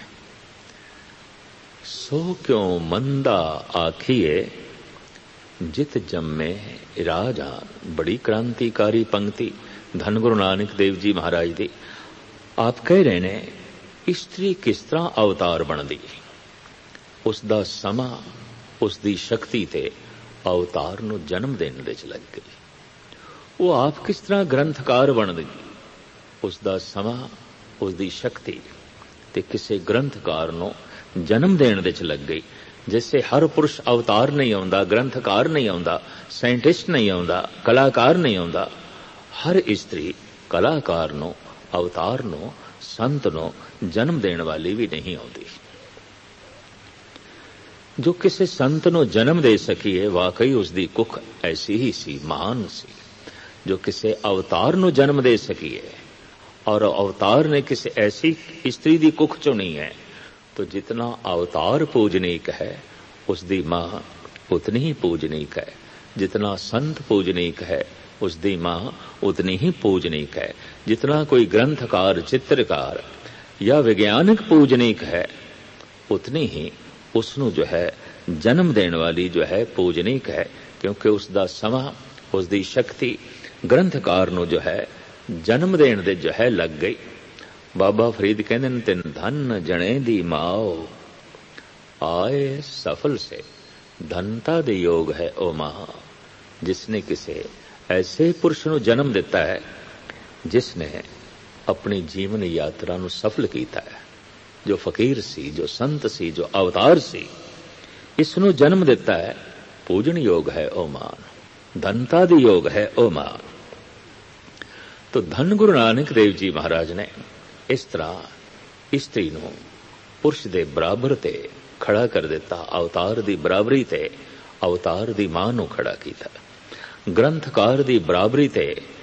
सो क्यों मंदा आखिए जित जम्मे राजा। बड़ी क्रांतिकारी पंक्ति धन गुरु नानक देव जी महाराज दी। आप कह रहे ने स्त्री किस तरह अवतार बनदी, उसदा समा, उसदी शक्ति ते अवतार नूं जन्म देने दे च लग गई। वो आप किस तरह ग्रंथकार बनदी, उसदा समा, उसदी शक्ति ते किसी ग्रंथकार नूं जन्म देने दे च लग गई। जैसे हर पुरुष अवतार नहीं आउंदा, ग्रंथकार नहीं आउंदा, साइंटिस्ट नहीं आउंदा, कलाकार नहीं आउंदा, हर स्त्री कलाकार नूं, अवतार नूं, संत नूं जन्म देने वाली भी नहीं आउंदी। जो किसी संत नूं जन्म दे सकी है, वाकई उसदी कुख ऐसी ही सी, महान सी। जो किसी अवतार नूं जन्म दे सकी है, और अवतार ने किसी ऐसी स्त्री दी कुख चो नहीं है, तो जितना अवतार पूजनीक है उसदी मां उतनी ही पूजनीक है। जितना संत पूजनीक है उसदी मां उतनी ही पूजनीक है। जितना कोई ग्रंथकार, चित्रकार या वैज्ञानिक पूजनीक है, उतनी ही उसनू जो है जन्म देने वाली जो है पूजनीक है, क्योंकि उसदा समा, उसदी शक्ति ग्रंथकार नू जो है जन्म देने दे जो है लग गई। बाबा फरीद कहते हैं, तिन धन जने दी माओ आए सफल से, धनता दे योग है ओ मां। जिसने किसी ऐसे पुरुष नू जन्म दिता है जिसने अपनी जीवन यात्रा नू सफल कीता है, जो फकीर सी, जो संत सी, जो अवतार सी, इसनू जन्म दिता है, पूजन योग है ओ मान, धनता दी योग है ओ मान। तो धन गुरु नानक देव जी महाराज ने इस तरह स्त्री नूं पुरुष दे बराबर ते खड़ा कर दिता, अवतार दी बराबरी ते ਅਵਤਾਰ ਦੀ ਮਾਂ ਨੂੰ ਖੜਾ ਕੀਤਾ। ਗ੍ਰੰਥਕਾਰ ਦੀ ਬਰਾਬਰੀ ਤੇ